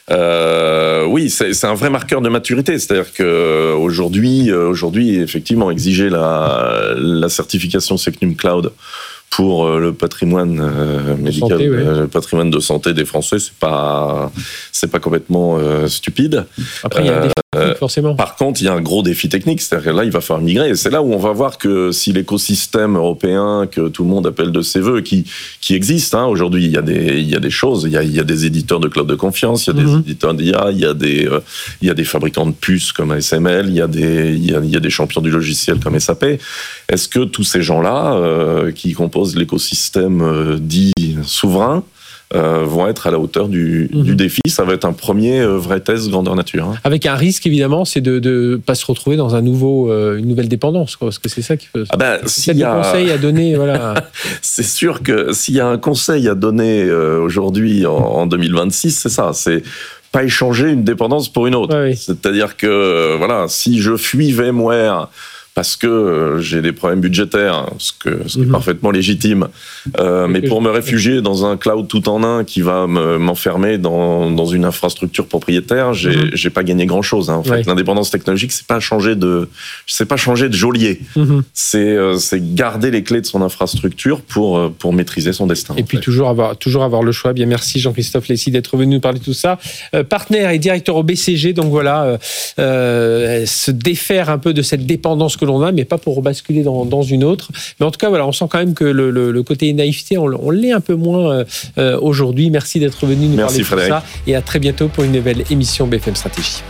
Euh, oui, c'est, c'est un vrai marqueur de maturité. C'est-à-dire qu'aujourd'hui, aujourd'hui, effectivement, exiger la, la certification Secnum Cloud pour le patrimoine euh, médical, santé, ouais. le patrimoine de santé des Français, c'est pas, c'est pas complètement euh, stupide. Après, il y a un défi technique, forcément. Par contre, il y a un gros défi technique, c'est-à-dire que là, il va falloir migrer. Et c'est là où on va voir que si l'écosystème européen que tout le monde appelle de ses voeux, qui, qui existe, hein, aujourd'hui, il y a des, il y a des choses, il y a, il y a des éditeurs de cloud de confiance, il y a des mm-hmm. éditeurs d'I A, il y a des, euh, il y a des fabricants de puces comme A S M L, il y a des, il y a, il y a des champions du logiciel comme S A P. Est-ce que tous ces gens-là, euh, qui composent l'écosystème euh, dit souverain, euh, vont être à la hauteur du, mmh. du défi. Ça va être un premier euh, vrai test grandeur nature. Hein. Avec un risque, évidemment, c'est de ne pas se retrouver dans un nouveau, euh, une nouvelle dépendance, quoi, parce que c'est ça qui peut... Ah ben, s'il y a des conseils à donner, voilà. C'est sûr que s'il y a un conseil à donner euh, aujourd'hui, en, en deux mille vingt-six, c'est ça, c'est pas échanger une dépendance pour une autre. Ouais, oui. C'est-à-dire que, euh, voilà, si je fuis VMware parce que j'ai des problèmes budgétaires, ce, que, ce qui mmh. est parfaitement légitime. Euh, mais pour me réfugier dans un cloud tout en un qui va me, m'enfermer dans, dans une infrastructure propriétaire, j'ai, mmh. j'ai pas gagné grand-chose. Hein. En fait, ouais. l'indépendance technologique, c'est pas changer de, c'est pas changer de geôlier. Mmh. C'est, euh, c'est garder les clés de son infrastructure pour, pour maîtriser son destin. Et puis fait. toujours avoir, toujours avoir le choix. Bien, merci Jean-Christophe Lessy d'être venu nous parler de tout ça. Euh, partenaire et directeur au B C G, donc voilà, euh, euh, se défaire un peu de cette dépendance que l'on a, mais pas pour basculer dans, dans une autre. Mais en tout cas, voilà, on sent quand même que le, le, le côté naïveté, on, on l'est un peu moins euh, aujourd'hui. Merci d'être venu nous Merci parler Frédéric. de tout ça. Et à très bientôt pour une nouvelle émission B F M Stratégie.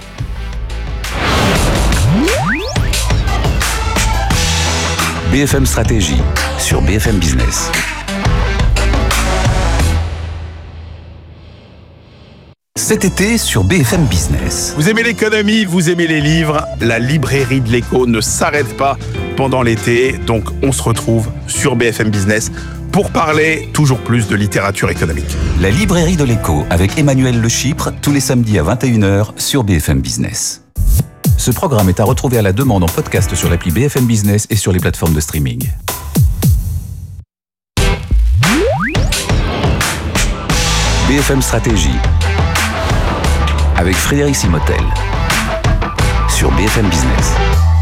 B F M Stratégie sur B F M Business. Cet été sur B F M Business. Vous aimez l'économie, vous aimez les livres, la librairie de l'écho ne s'arrête pas pendant l'été, donc on se retrouve sur B F M Business pour parler toujours plus de littérature économique. La librairie de l'écho avec Emmanuel Le Chypre, tous les samedis à vingt et une heures sur B F M Business. Ce programme est à retrouver à la demande en podcast sur l'appli B F M Business et sur les plateformes de streaming. B F M Stratégie avec Frédéric Simotel sur B F M Business.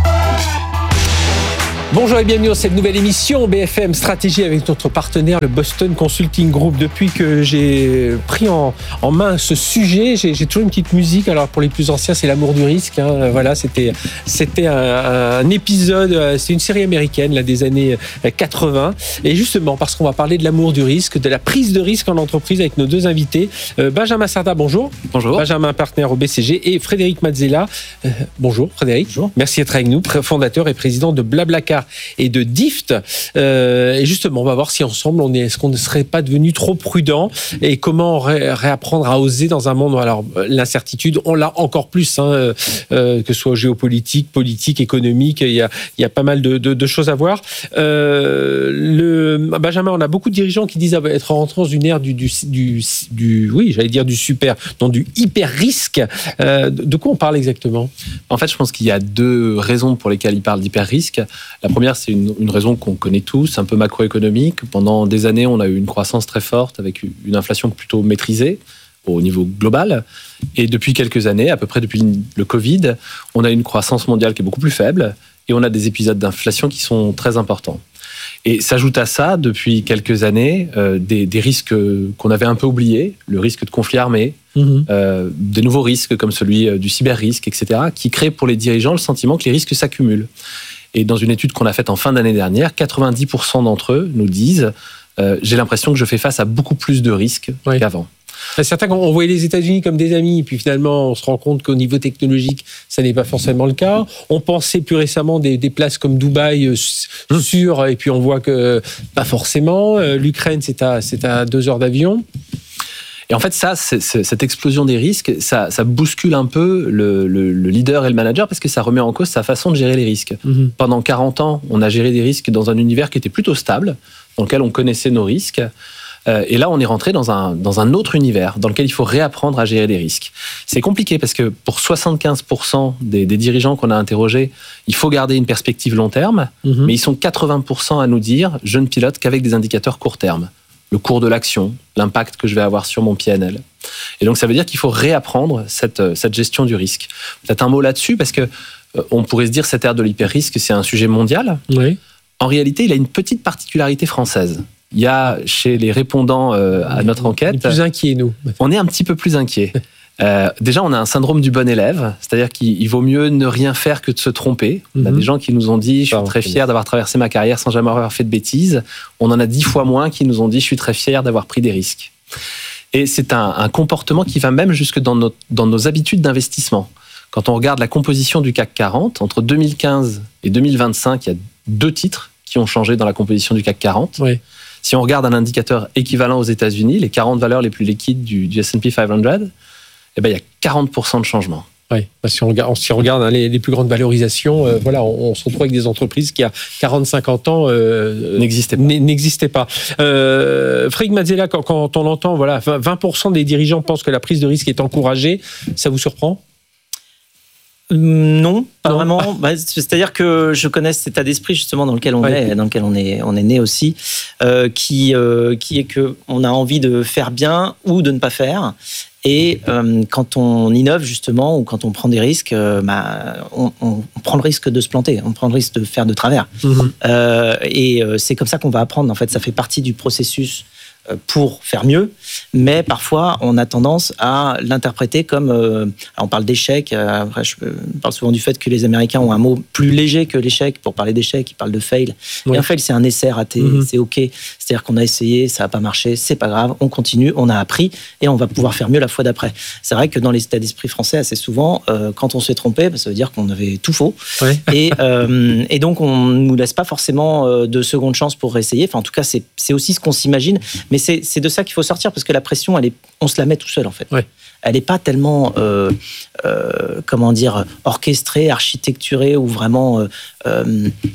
Bonjour et bienvenue dans cette nouvelle émission B F M Stratégie avec notre partenaire, le Boston Consulting Group. Depuis que j'ai pris en, en main ce sujet, j'ai, j'ai toujours une petite musique. Alors pour les plus anciens, c'est l'amour du risque. Hein. Voilà, c'était, c'était un, un épisode, c'est une série américaine là, des années quatre-vingts. Et justement, parce qu'on va parler de l'amour du risque, de la prise de risque en entreprise avec nos deux invités. Euh, Benjamin Sarda, bonjour. Bonjour. Benjamin, partenaire au B C G. Et Frédéric Mazzella. Euh, bonjour Frédéric. Bonjour. Merci d'être avec nous, fondateur et président de Blablacar et de Dift. Euh, et justement, on va voir si ensemble, on est, est-ce qu'on ne serait pas devenu trop prudent et comment ré, réapprendre à oser dans un monde. Alors, l'incertitude, on l'a encore plus, hein, euh, que ce soit géopolitique, politique, économique. Il y a, il y a pas mal de, de, de choses à voir. Euh, le, Benjamin, on a beaucoup de dirigeants qui disent être rentrés dans une ère du, du, du, du, oui, j'allais dire du super, non, du hyper risque. Euh, de quoi on parle exactement ? En fait, je pense qu'il y a deux raisons pour lesquelles ils parlent d'hyper risque. La première, c'est une, une raison qu'on connaît tous, un peu macroéconomique. Pendant des années, on a eu une croissance très forte avec une inflation plutôt maîtrisée au niveau global. Et depuis quelques années, à peu près depuis le Covid, on a une croissance mondiale qui est beaucoup plus faible et on a des épisodes d'inflation qui sont très importants. Et s'ajoute à ça, depuis quelques années, euh, des, des risques qu'on avait un peu oubliés, le risque de conflit armé, mmh. euh, des nouveaux risques comme celui du cyber-risque, et cetera, qui créent pour les dirigeants le sentiment que les risques s'accumulent. Et dans une étude qu'on a faite en fin d'année dernière, quatre-vingt-dix pour cent d'entre eux nous disent euh, « j'ai l'impression que je fais face à beaucoup plus de risques oui. qu'avant ». Certains, on voyait les États-Unis comme des amis, puis finalement, on se rend compte qu'au niveau technologique, ça n'est pas forcément le cas. On pensait plus récemment des, des places comme Dubaï euh, sûres, et puis on voit que pas forcément. Euh, L'Ukraine, c'est à, c'est à deux heures d'avion. Et en fait, ça, c'est, c'est, cette explosion des risques, ça, ça bouscule un peu le, le, le leader et le manager parce que ça remet en cause sa façon de gérer les risques. Mmh. Pendant quarante ans, on a géré des risques dans un univers qui était plutôt stable, dans lequel on connaissait nos risques. Euh, et là, on est rentré dans un, dans un autre univers dans lequel il faut réapprendre à gérer des risques. C'est compliqué parce que pour soixante-quinze pour cent des, des dirigeants qu'on a interrogés, il faut garder une perspective long terme, mmh. mais ils sont quatre-vingts pour cent à nous dire « je ne pilote qu'avec des indicateurs court terme ». Le cours de l'action, l'impact que je vais avoir sur mon P and L. Et donc, ça veut dire qu'il faut réapprendre cette, cette gestion du risque. Peut-être un mot là-dessus, parce que euh, on pourrait se dire que cette ère de l'hyper-risque, c'est un sujet mondial. Oui. En réalité, il a une petite particularité française. Il y a, chez les répondants euh, à notre enquête... On est plus inquiets, nous. On est un petit peu plus inquiets. Euh, déjà, on a un syndrome du bon élève, c'est-à-dire qu'il vaut mieux ne rien faire que de se tromper. On a mm-hmm. des gens qui nous ont dit « je suis très fier d'avoir traversé ma carrière sans jamais avoir fait de bêtises ». On en a dix fois moins qui nous ont dit « je suis très fier d'avoir pris des risques ». Et c'est un, un comportement qui va même jusque dans, notre, dans nos habitudes d'investissement. Quand on regarde la composition du C A C quarante, entre deux mille quinze et deux mille vingt-cinq, il y a deux titres qui ont changé dans la composition du C A C quarante. Oui. Si on regarde un indicateur équivalent aux États-Unis, les quarante valeurs les plus liquides du, du S and P cinq cents, eh ben, il y a quarante pour cent de changement. Oui, si on regarde, si on regarde hein, les, les plus grandes valorisations, euh, voilà, on, on se retrouve avec des entreprises qui, à quarante à cinquante ans, euh, n'existaient pas. N'existaient pas. Euh, Frédéric Mazzella, quand, quand on entend voilà, vingt pour cent des dirigeants pensent que la prise de risque est encouragée, ça vous surprend ? Non, pas non. vraiment. Bah, c'est-à-dire que je connais cet état d'esprit justement dans lequel on ouais. est, dans lequel on est, on est né aussi, euh, qui, euh, qui est que on a envie de faire bien ou de ne pas faire. Et euh, quand on innove justement ou quand on prend des risques, euh, bah, on, on, on prend le risque de se planter, on prend le risque de faire de travers. Mmh. Euh, et euh, c'est comme ça qu'on va apprendre. En fait, ça fait partie du processus pour faire mieux, mais parfois on a tendance à l'interpréter comme euh, on parle d'échec, euh, après je parle souvent du fait que les Américains ont un mot plus léger que l'échec pour parler d'échec, ils parlent de fail. Ouais. Et un fail, c'est un essai raté, mm-hmm. c'est ok, c'est-à-dire qu'on a essayé, ça n'a pas marché, c'est pas grave, on continue, on a appris et on va pouvoir faire mieux la fois d'après. C'est vrai que dans les états d'esprit français, assez souvent, euh, quand on se fait tromper, bah, ça veut dire qu'on avait tout faux. Ouais. et, euh, et donc on nous laisse pas forcément euh, de seconde chance pour réessayer, enfin en tout cas c'est, c'est aussi ce qu'on s'imagine, mais c'est, c'est de ça qu'il faut sortir parce que la pression, elle est, on se la met tout seul en fait. Ouais. Elle n'est pas tellement, euh, euh, comment dire, orchestrée, architecturée ou vraiment euh, euh,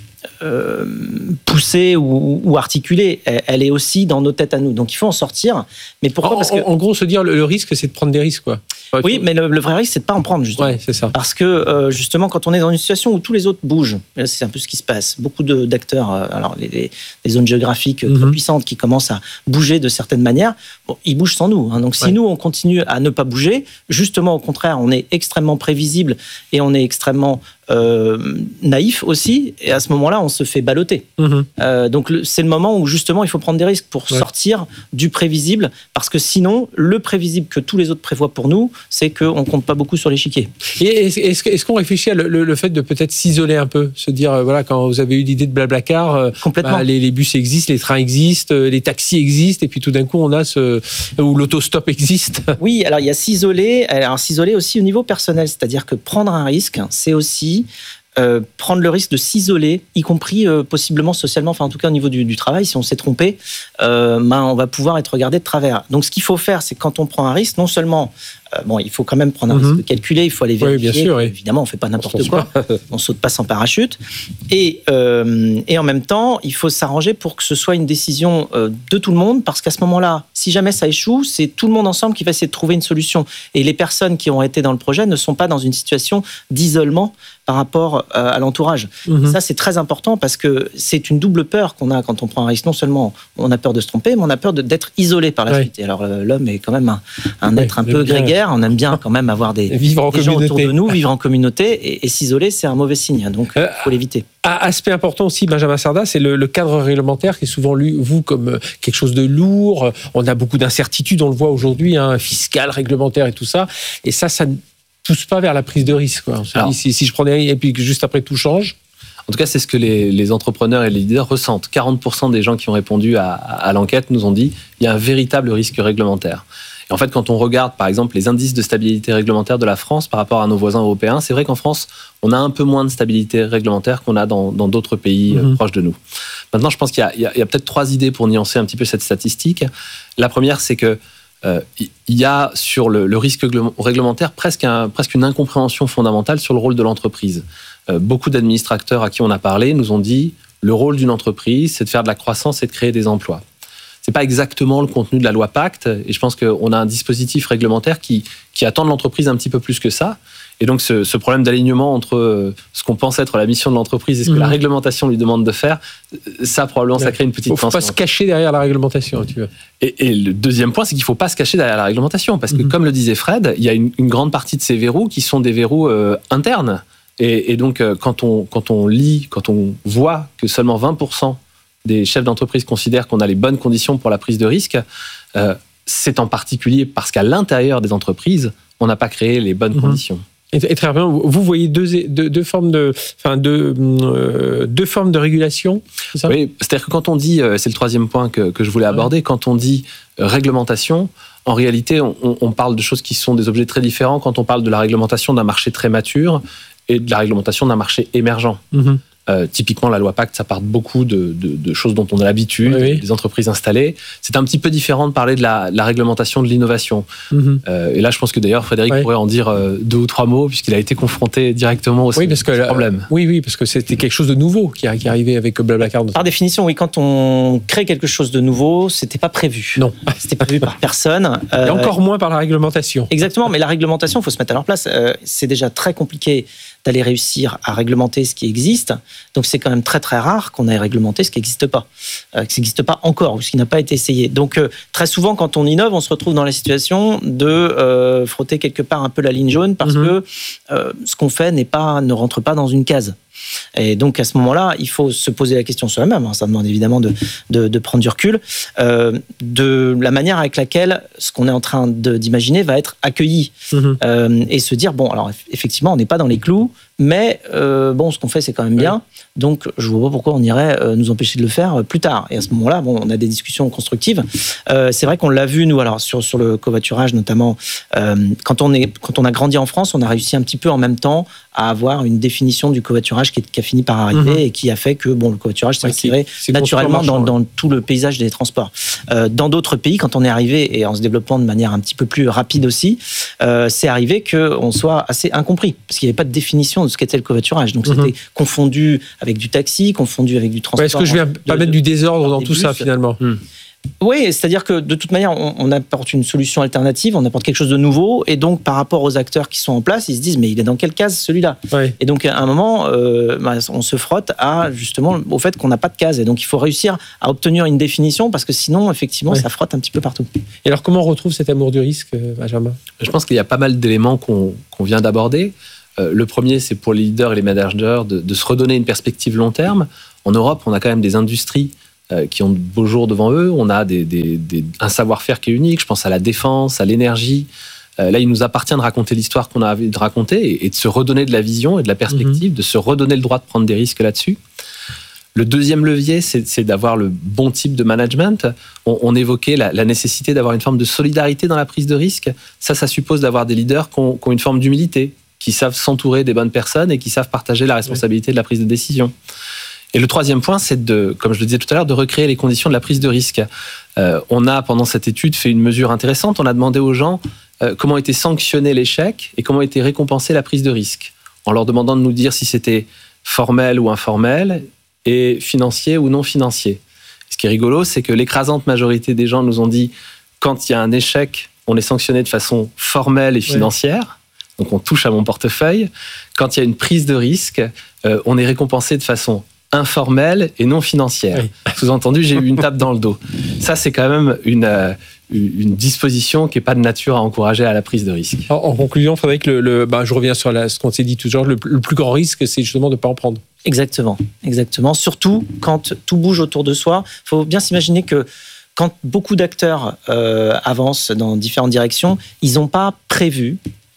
euh, poussée ou, ou articulée. Elle, elle est aussi dans nos têtes à nous. Donc il faut en sortir. Mais pourquoi ? en, Parce que... en gros, se dire le, le risque, c'est de prendre des risques, quoi. Oui, mais le, le vrai risque, c'est de pas en prendre, justement. Ouais, c'est ça. Parce que, euh, justement, quand on est dans une situation où tous les autres bougent, c'est un peu ce qui se passe. Beaucoup de, d'acteurs, euh, alors les, les, les zones géographiques mm-hmm. très puissantes qui commencent à bouger de certaines manières, bon, ils bougent sans nous. Hein. Donc, si ouais. nous, on continue à ne pas bouger, justement, au contraire, on est extrêmement prévisible et on est extrêmement euh, naïf aussi. Et à ce moment-là, on se fait balloter. Mm-hmm. Euh, donc, le, c'est le moment où, justement, il faut prendre des risques pour ouais. sortir du prévisible. Parce que sinon, le prévisible que tous les autres prévoient pour nous, c'est qu'on ne compte pas beaucoup sur l'échiquier. Et est-ce, est-ce qu'on réfléchit à le, le, le fait de peut-être s'isoler un peu, se dire, euh, voilà, quand vous avez eu l'idée de Blablacar, euh, complètement. Bah, les, les bus existent, les trains existent, les taxis existent, et puis tout d'un coup, on a ce où l'autostop existe. Oui, alors il y a s'isoler, alors s'isoler aussi au niveau personnel, c'est-à-dire que prendre un risque, c'est aussi Euh, prendre le risque de s'isoler, y compris euh, possiblement socialement, enfin en tout cas au niveau du, du travail, si on s'est trompé, euh, ben, on va pouvoir être regardé de travers. Donc ce qu'il faut faire, c'est que quand on prend un risque, non seulement euh, bon, il faut quand même prendre un mm-hmm. risque calculé, il faut aller vérifier. Oui, bien sûr, oui. Évidemment, on fait pas n'importe on quoi, on saute pas sans parachute. Et, euh, et en même temps, il faut s'arranger pour que ce soit une décision euh, de tout le monde, parce qu'à ce moment-là, si jamais ça échoue, c'est tout le monde ensemble qui va essayer de trouver une solution. Et les personnes qui ont été dans le projet ne sont pas dans une situation d'isolement par rapport à l'entourage. Mmh. Ça, c'est très important parce que c'est une double peur qu'on a quand on prend un risque. Non seulement on a peur de se tromper, mais on a peur de, d'être isolé par la oui. suite. Et alors, l'homme est quand même un, un être oui, un peu bien. grégaire. On aime bien quand même avoir des, vivre des gens autour de nous, vivre en communauté. Et, et s'isoler, c'est un mauvais signe. Donc, il euh, faut l'éviter. Aspect important aussi, Benjamin Sarda, c'est le, le cadre réglementaire qui est souvent lu, vous, comme quelque chose de lourd. On a beaucoup d'incertitudes, on le voit aujourd'hui, hein, fiscal, réglementaire et tout ça. Et ça, ça pousse pas vers la prise de risque, quoi. On se Alors, dit, si, si je prends des risques et puis que juste après tout change. En tout cas, c'est ce que les, les entrepreneurs et les leaders ressentent. quarante pour cent des gens qui ont répondu à, à l'enquête nous ont dit il y a un véritable risque réglementaire. Et en fait, quand on regarde, par exemple, les indices de stabilité réglementaire de la France par rapport à nos voisins européens, c'est vrai qu'en France, on a un peu moins de stabilité réglementaire qu'on a dans, dans d'autres pays mmh. proches de nous. Maintenant, je pense qu'il y a, il y a, il y a peut-être trois idées pour nuancer un petit peu cette statistique. La première, c'est que Euh, il y a sur le, le risque réglementaire presque, un, presque une incompréhension fondamentale sur le rôle de l'entreprise. Euh, beaucoup d'administrateurs à qui on a parlé nous ont dit le rôle d'une entreprise, c'est de faire de la croissance et de créer des emplois. C'est pas exactement le contenu de la loi Pacte, et je pense qu'on a un dispositif réglementaire qui, qui attend de l'entreprise un petit peu plus que ça. Et donc, ce, ce problème d'alignement entre ce qu'on pense être la mission de l'entreprise et ce que mmh. la réglementation lui demande de faire, ça, probablement, ça crée une petite tension. Il ne faut pas se cacher derrière la réglementation, tu vois. Et, et le deuxième point, c'est qu'il ne faut pas se cacher derrière la réglementation. Parce que, mmh. comme le disait Fred, il y a une, une grande partie de ces verrous qui sont des verrous euh, internes. Et, et donc, euh, quand, on, quand on lit, quand on voit que seulement vingt pour cent des chefs d'entreprise considèrent qu'on a les bonnes conditions pour la prise de risque, euh, c'est en particulier parce qu'à l'intérieur des entreprises, on n'a pas créé les bonnes mmh. conditions. Et très bien, vous voyez deux, deux, deux formes de, enfin deux, euh, deux formes de régulation, c'est ça ? Oui, c'est-à-dire que quand on dit, c'est le troisième point que, que je voulais aborder, ouais. quand on dit réglementation, en réalité, on, on parle de choses qui sont des objets très différents quand on parle de la réglementation d'un marché très mature et de la réglementation d'un marché émergent. Mm-hmm. Euh, typiquement, la loi Pacte, ça part beaucoup de, de, de choses dont on a l'habitude, oui, oui. des entreprises installées. C'est un petit peu différent de parler de la, la réglementation de l'innovation. Mm-hmm. Euh, et là, je pense que d'ailleurs, Frédéric oui. pourrait en dire euh, deux ou trois mots, puisqu'il a été confronté directement au oui, parce que, problème. Euh, oui, oui, parce que c'était quelque chose de nouveau qui, qui arrivait avec Blablacar. Par définition, oui, quand on crée quelque chose de nouveau, c'était pas prévu. Non. C'était pas prévu par personne. Euh, et encore moins par la réglementation. Exactement, mais la réglementation, il faut se mettre à leur place. Euh, c'est déjà très compliqué d'aller réussir à réglementer ce qui existe. Donc, c'est quand même très, très rare qu'on ait réglementé ce qui n'existe pas, euh, ce qui n'existe pas encore ou ce qui n'a pas été essayé. Donc, euh, très souvent, quand on innove, on se retrouve dans la situation de euh, frotter quelque part un peu la ligne jaune parce mmh. que euh, ce qu'on fait n'est pas, ne rentre pas dans une case. Et donc, à ce moment-là, il faut se poser la question soi-même. Hein, ça demande évidemment de, de, de prendre du recul, euh, de la manière avec laquelle ce qu'on est en train de, d'imaginer va être accueilli. Mmh. Euh, et se dire, bon, alors effectivement, on n'est pas dans les clous, mais euh, bon, ce qu'on fait, c'est quand même bien. Oui. Donc, je ne vois pas pourquoi on irait euh, nous empêcher de le faire plus tard. Et à ce moment-là, bon, on a des discussions constructives. Euh, c'est vrai qu'on l'a vu, nous, alors sur, sur le covoiturage notamment, euh, quand, on est, quand on a grandi en France, on a réussi un petit peu en même temps à avoir une définition du covoiturage covoiturage qui, qui a fini par arriver Mmh. et qui a fait que bon, le covoiturage s'est Ouais, inséré c'est naturellement dans, marchand, dans tout le paysage des transports. Euh, dans d'autres pays, quand on est arrivé et en se développant de manière un petit peu plus rapide aussi, euh, c'est arrivé qu'on soit assez incompris parce qu'il n'y avait pas de définition de ce qu'était le covoiturage. Donc Mmh. c'était confondu avec du taxi, confondu avec du transport. Ouais, est-ce que je viens pas de- mettre du désordre dans des tout ça bus. finalement? Oui, c'est-à-dire que de toute manière, on, on apporte une solution alternative, on apporte quelque chose de nouveau, et donc par rapport aux acteurs qui sont en place, ils se disent mais il est dans quelle case celui-là? Ouais. Et donc à un moment, euh, bah, on se frotte à justement au fait qu'on n'a pas de case, et donc il faut réussir à obtenir une définition parce que sinon effectivement Ouais. ça frotte un petit peu partout. Et alors comment on retrouve cet amour du risque, euh, Benjamin? Je pense qu'il y a pas mal d'éléments qu'on qu'on vient d'aborder. Euh, le premier, c'est pour les leaders et les managers de, de se redonner une perspective long terme. En Europe, on a quand même des industries euh, qui ont de beaux jours devant eux. On a des, des, des, un savoir-faire qui est unique. Je pense à la défense, à l'énergie. Euh, là, il nous appartient de raconter l'histoire qu'on a envie de raconter et, et de se redonner de la vision et de la perspective, mmh. de se redonner le droit de prendre des risques là-dessus. Le deuxième levier, c'est, c'est d'avoir le bon type de management. On, on évoquait la, la nécessité d'avoir une forme de solidarité dans la prise de risque. Ça, ça suppose d'avoir des leaders qui ont, qui ont une forme d'humilité, qui savent s'entourer des bonnes personnes et qui savent partager la responsabilité de la prise de décision. Et le troisième point, c'est de, comme je le disais tout à l'heure, de recréer les conditions de la prise de risque. Euh, on a, pendant cette étude, fait une mesure intéressante. On a demandé aux gens euh, comment était sanctionné l'échec et comment était récompensée la prise de risque, en leur demandant de nous dire si c'était formel ou informel et financier ou non financier. Ce qui est rigolo, c'est que l'écrasante majorité des gens nous ont dit quand il y a un échec, on est sanctionné de façon formelle et financière. Ouais. Donc on touche à mon portefeuille. Quand il y a une prise de risque, euh, on est récompensé de façon informelle et non financière. Oui. Sous-entendu, j'ai eu une tape dans le dos. Ça, c'est quand même une, euh, une disposition qui n'est pas de nature à encourager à la prise de risque. En, en conclusion, Frédéric, le, le, bah, je reviens sur la, ce qu'on s'est dit tout à l'heure, le, le plus grand risque, c'est justement de ne pas en prendre. Exactement, exactement. Surtout quand tout bouge autour de soi. Il faut bien s'imaginer que quand beaucoup d'acteurs euh, avancent dans différentes directions, ils n'ont pas prévu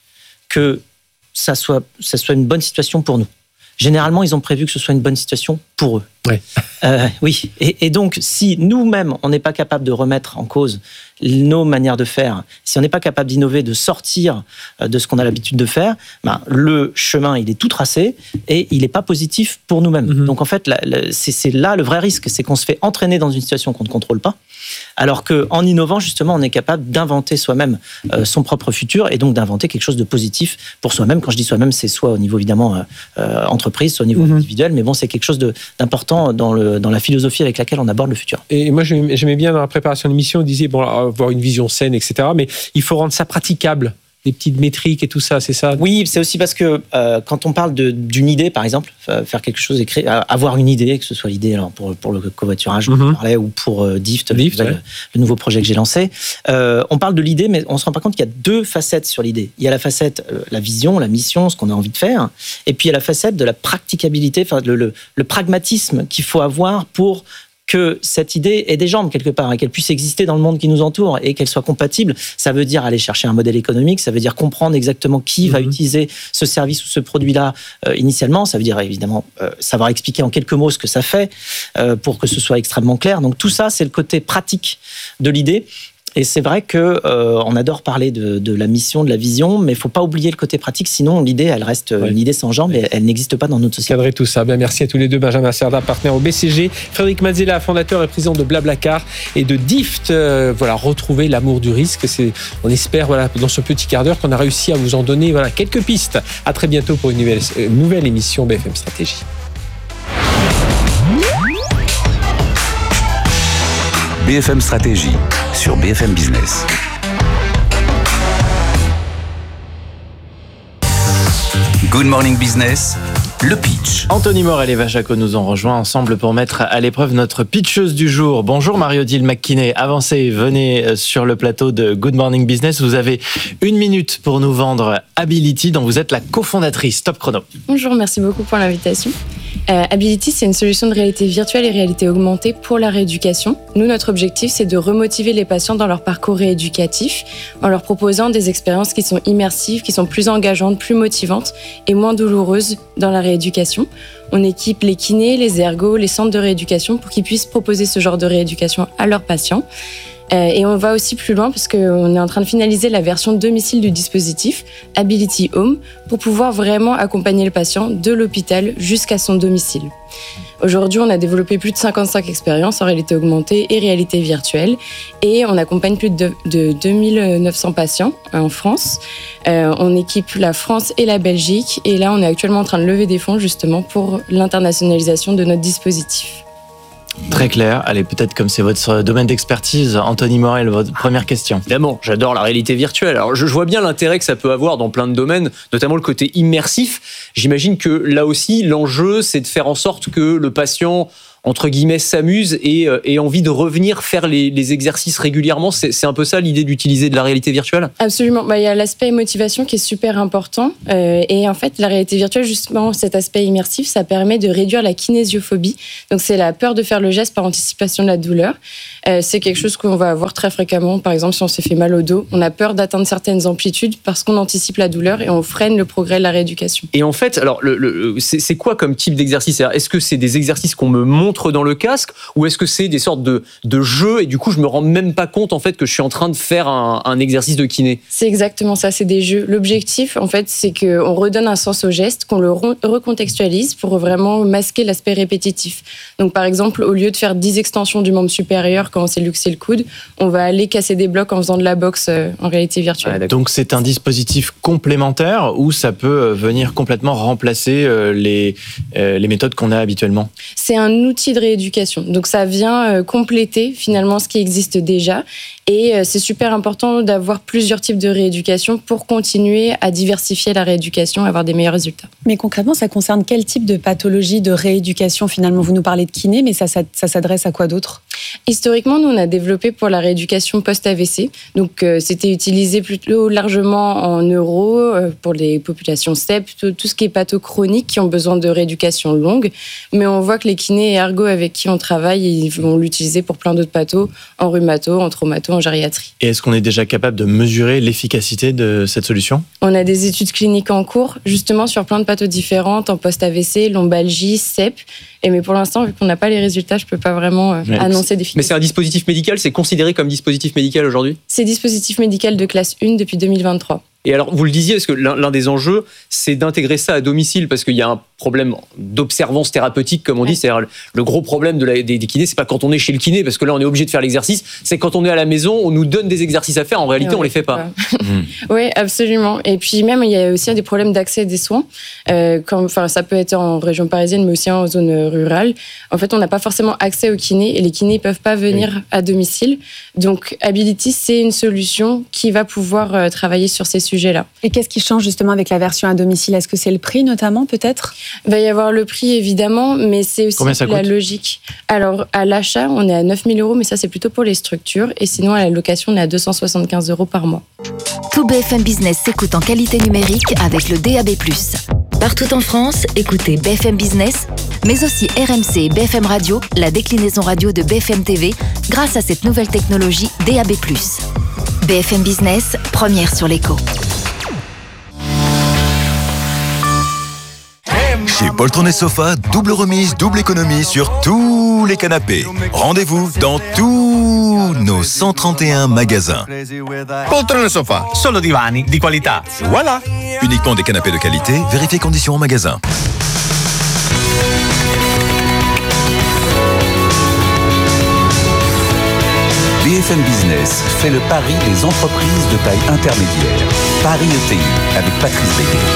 que ça soit, ça soit une bonne situation pour nous. Généralement, ils ont prévu que ce soit une bonne situation pour eux. Ouais. Euh, oui. Et, et donc, si nous-mêmes, on n'est pas capable de remettre en cause nos manières de faire, si on n'est pas capable d'innover, de sortir de ce qu'on a l'habitude de faire, ben, le chemin, il est tout tracé et il n'est pas positif pour nous-mêmes. Mm-hmm. Donc, en fait, la, la, c'est, c'est là le vrai risque, c'est qu'on se fait entraîner dans une situation qu'on ne contrôle pas, alors qu'en innovant, justement, on est capable d'inventer soi-même euh, son propre futur et donc d'inventer quelque chose de positif pour soi-même. Quand je dis soi-même, c'est soit au niveau, évidemment, euh, entreprise, soit au niveau mm-hmm. individuel, mais bon, c'est quelque chose de, d'important dans, le, dans la philosophie avec laquelle on aborde le futur. Et moi, j'aimais bien dans la préparation de l'émission, on disait, bon, avoir une vision saine, et cetera, mais il faut rendre ça praticable. Des petites métriques et tout ça, c'est ça? Oui, c'est aussi parce que euh, quand on parle de, d'une idée, par exemple, faire quelque chose, écrire, avoir une idée, que ce soit l'idée alors pour, pour le covoiturage, mm-hmm. on parlait, ou pour euh, Dift, Dift le, ouais. le nouveau projet que j'ai lancé, euh, on parle de l'idée, mais on se rend pas compte qu'il y a deux facettes sur l'idée. Il y a la facette, euh, la vision, la mission, ce qu'on a envie de faire, et puis il y a la facette de la practicabilité, enfin le, le, le pragmatisme qu'il faut avoir pour que cette idée ait des jambes quelque part et qu'elle puisse exister dans le monde qui nous entoure et qu'elle soit compatible. Ça veut dire aller chercher un modèle économique, ça veut dire comprendre exactement qui mmh. va utiliser ce service ou ce produit-là euh, initialement, ça veut dire évidemment euh, savoir expliquer en quelques mots ce que ça fait euh, pour que ce soit extrêmement clair. Donc tout ça, c'est le côté pratique de l'idée. Et c'est vrai que euh, on adore parler de, de la mission, de la vision, mais il faut pas oublier le côté pratique. Sinon, l'idée, elle reste ouais. une idée sans jambes et elle n'existe pas dans notre société. Cadrer tout ça. Ben, merci à tous les deux. Benjamin Cerda, partenaire au B C G, Frédéric Mazzella, fondateur et président de Blablacar et de Dift. Euh, voilà, retrouver l'amour du risque. C'est, on espère, voilà, dans ce petit quart d'heure, qu'on a réussi à vous en donner, voilà, quelques pistes. À très bientôt pour une nouvelle, une nouvelle émission B F M Stratégie. B F M Stratégie sur B F M Business. Good Morning Business, le pitch. Anthony Morel et Vachaco nous ont rejoints ensemble pour mettre à l'épreuve notre pitcheuse du jour. Bonjour Marie-Odile McKinney, avancez, venez sur le plateau de Good Morning Business. Vous avez une minute pour nous vendre Ability, dont vous êtes la cofondatrice. Top chrono. Bonjour, merci beaucoup pour l'invitation. Euh, Ability, c'est une solution de réalité virtuelle et réalité augmentée pour la rééducation. Nous, notre objectif, c'est de remotiver les patients dans leur parcours rééducatif en leur proposant des expériences qui sont immersives, qui sont plus engageantes, plus motivantes et moins douloureuses dans la rééducation. On équipe les kinés, les ergos, les centres de rééducation pour qu'ils puissent proposer ce genre de rééducation à leurs patients. Euh, et on va aussi plus loin parce qu'on est en train de finaliser la version domicile du dispositif, Ability Home, pour pouvoir vraiment accompagner le patient de l'hôpital jusqu'à son domicile. Aujourd'hui, on a développé plus de cinquante-cinq expériences en réalité augmentée et réalité virtuelle et on accompagne plus de, de deux mille neuf cents patients en France. Euh, on équipe la France et la Belgique et là, on est actuellement en train de lever des fonds justement pour l'internationalisation de notre dispositif. Très clair. Allez, peut-être comme c'est votre domaine d'expertise, Anthony Morel, votre première question. Évidemment, j'adore la réalité virtuelle. Alors, je, je vois bien l'intérêt que ça peut avoir dans plein de domaines, notamment le côté immersif. J'imagine que là aussi, l'enjeu, c'est de faire en sorte que le patient, entre guillemets, s'amuse et euh, ait envie de revenir faire les, les exercices régulièrement. C'est, c'est un peu ça l'idée d'utiliser de la réalité virtuelle ? Absolument. Bah, il y a l'aspect motivation qui est super important. Euh, et en fait, la réalité virtuelle, justement, cet aspect immersif, ça permet de réduire la kinésiophobie. Donc, c'est la peur de faire le geste par anticipation de la douleur. Euh, c'est quelque chose qu'on va avoir très fréquemment. Par exemple, si on s'est fait mal au dos, on a peur d'atteindre certaines amplitudes parce qu'on anticipe la douleur et on freine le progrès de la rééducation. Et en fait, alors, le, le, c'est, c'est quoi comme type d'exercice ? Est-ce que c'est des exercices qu'on me montre dans le casque ou est-ce que c'est des sortes de, de jeux et du coup je me rends même pas compte en fait que je suis en train de faire un, un exercice de kiné ? C'est exactement ça, c'est des jeux. L'objectif en fait c'est qu'on redonne un sens au geste, qu'on le re- recontextualise pour vraiment masquer l'aspect répétitif. Donc par exemple au lieu de faire dix extensions du membre supérieur quand on s'est luxé le coude, on va aller casser des blocs en faisant de la boxe euh, en réalité virtuelle. Ah, donc c'est un dispositif complémentaire ou ça peut venir complètement remplacer euh, les, euh, les méthodes qu'on a habituellement ? C'est un outil de rééducation. Donc ça vient compléter finalement ce qui existe déjà et c'est super important d'avoir plusieurs types de rééducation pour continuer à diversifier la rééducation et avoir des meilleurs résultats. Mais concrètement, ça concerne quel type de pathologie de rééducation finalement ? Vous nous parlez de kiné, mais ça, ça, ça s'adresse à quoi d'autre ? Historiquement, nous on a développé pour la rééducation post-A V C. Donc euh, c'était utilisé plutôt largement en neuro euh, pour les populations C E P, tout, tout ce qui est patho chronique qui ont besoin de rééducation longue. Mais on voit que les kinés et ergo avec qui on travaille, ils vont l'utiliser pour plein d'autres pathos, en rhumato, en traumato, en gériatrie. Et est-ce qu'on est déjà capable de mesurer l'efficacité de cette solution ? On a des études cliniques en cours, justement sur plein de pathos différentes, en post-A V C, lombalgie, C E P. Et mais pour l'instant, vu qu'on n'a pas les résultats, je ne peux pas vraiment euh, ouais, annoncer d'efficacité. Mais c'est un dispositif médical, c'est considéré comme dispositif médical aujourd'hui ? C'est dispositif médical de classe un depuis deux mille vingt-trois. Et alors, vous le disiez, parce que l'un, l'un des enjeux, c'est d'intégrer ça à domicile, parce qu'il y a un problème d'observance thérapeutique, comme on dit. C'est-à-dire, le, le gros problème de la, des, des kinés, c'est pas quand on est chez le kiné, parce que là, on est obligé de faire l'exercice. C'est quand on est à la maison, on nous donne des exercices à faire. En réalité, ouais, on les fait pas. Mmh. Oui, absolument. Et puis même, il y a aussi des problèmes d'accès à des soins. Euh, comme, enfin, ça peut être en région parisienne, mais aussi en zone rurale. En fait, on n'a pas forcément accès aux kinés, et les kinés ne peuvent pas venir oui. à domicile. Donc, Ability, c'est une solution qui va pouvoir euh, travailler sur ces sujets. Là. Et qu'est-ce qui change justement avec la version à domicile ? Est-ce que c'est le prix notamment peut-être ? Il va y avoir le prix évidemment, mais c'est aussi la coûte logique. Alors à l'achat, on est à neuf mille euros, mais ça c'est plutôt pour les structures. Et sinon à la location, on est à deux cent soixante-quinze euros par mois. Tout B F M Business s'écoute en qualité numérique avec le D A B plus. Partout en France, écoutez B F M Business, mais aussi R M C et B F M Radio, la déclinaison radio de B F M T V, grâce à cette nouvelle technologie D A B plus. B F M Business, première sur l'écho. Chez Poltron et Sofa, double remise, double économie sur tous les canapés. Rendez-vous dans tous nos cent trente et un magasins. Poltron e Sofa, solo divani di qualità. Voilà. Uniquement des canapés de qualité, vérifiez conditions en magasin. B F M Business fait le pari des entreprises de taille intermédiaire. Paris E T I avec Patrice Béguet.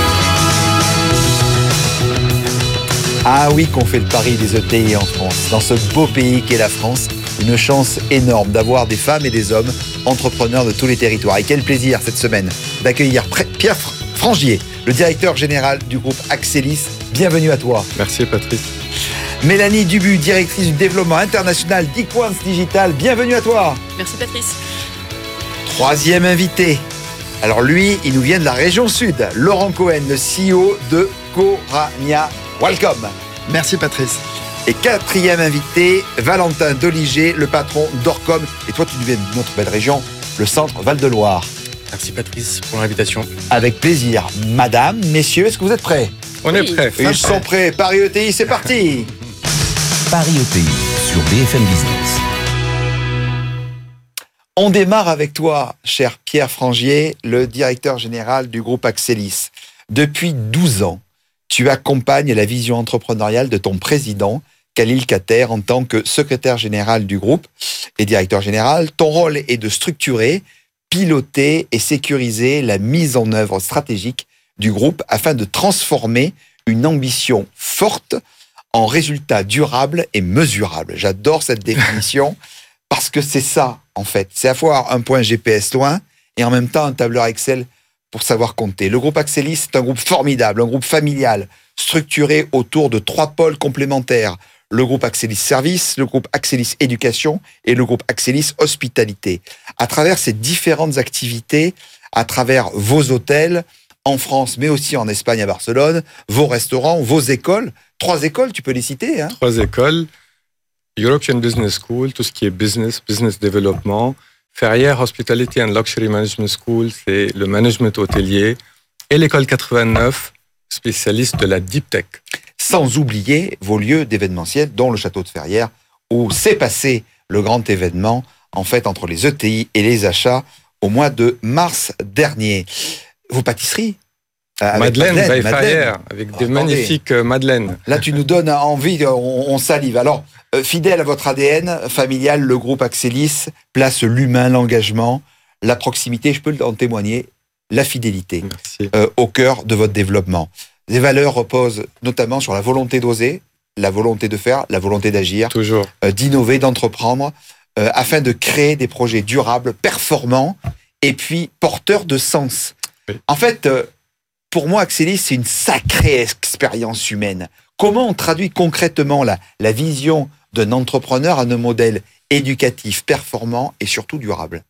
Ah oui qu'on fait le pari des E T I en France, dans ce beau pays qu'est la France. Une chance énorme d'avoir des femmes et des hommes entrepreneurs de tous les territoires. Et quel plaisir cette semaine d'accueillir Pierre Frangier, le directeur général du groupe Axelis. Bienvenue à toi. Merci Patrice. Mélanie Dubu, directrice du développement international d'Equance Digital. Bienvenue à toi. Merci Patrice. Troisième invité. Alors lui, il nous vient de la région sud. Laurent Cohen, le C E O de Corania. Welcome. Merci Patrice. Et quatrième invité, Valentin Doliger, le patron d'Orcom. Et toi, tu viens de notre belle région, le centre Val-de-Loire. Merci Patrice pour l'invitation. Avec plaisir. Madame, messieurs, est-ce que vous êtes prêts ? On oui. est prêts. Ils sont prêts. Paris E T I, c'est parti. Paris E T I sur B F M Business. On démarre avec toi, cher Pierre Frangier, le directeur général du groupe Axelis. Depuis douze ans, tu accompagnes la vision entrepreneuriale de ton président, Khalil Kater, en tant que secrétaire général du groupe et directeur général. Ton rôle est de structurer, piloter et sécuriser la mise en œuvre stratégique du groupe afin de transformer une ambition forte en résultats durables et mesurables. J'adore cette définition parce que c'est ça, en fait. C'est avoir un point G P S loin et en même temps un tableur Excel pour savoir compter. Le groupe Axelis, c'est un groupe formidable, un groupe familial, structuré autour de trois pôles complémentaires. Le groupe Axelis Service, le groupe Axelis Éducation et le groupe Axelis Hospitalité. À travers ces différentes activités, à travers vos hôtels, en France, mais aussi en Espagne, à Barcelone, vos restaurants, vos écoles, trois écoles, tu peux les citer, hein? Trois écoles, European Business School, tout ce qui est business, business development, Ferrières Hospitality and Luxury Management School, c'est le management hôtelier, et l'école quatre-vingt-neuf, spécialiste de la deep tech. Sans oublier vos lieux d'événementiel, dont le château de Ferrières, où s'est passé le grand événement, en fait, entre les E T I et les achats, au mois de mars dernier. Vos pâtisseries euh, Madeleine, Madeleine, by Ferrières, avec des oh, magnifiques euh, madeleines. Là, tu nous donnes envie, on, on salive. Alors, euh, fidèle à votre A D N familial, le groupe Axelis place l'humain, l'engagement, la proximité, je peux en témoigner, la fidélité euh, au cœur de votre développement. Les valeurs reposent notamment sur la volonté d'oser, la volonté de faire, la volonté d'agir, toujours, euh, d'innover, d'entreprendre, euh, afin de créer des projets durables, performants, et puis porteurs de sens. Oui. En fait, euh, pour moi, Axelis, c'est une sacrée expérience humaine. Comment on traduit concrètement la, la vision d'un entrepreneur à un modèle éducatif, performant et surtout durable?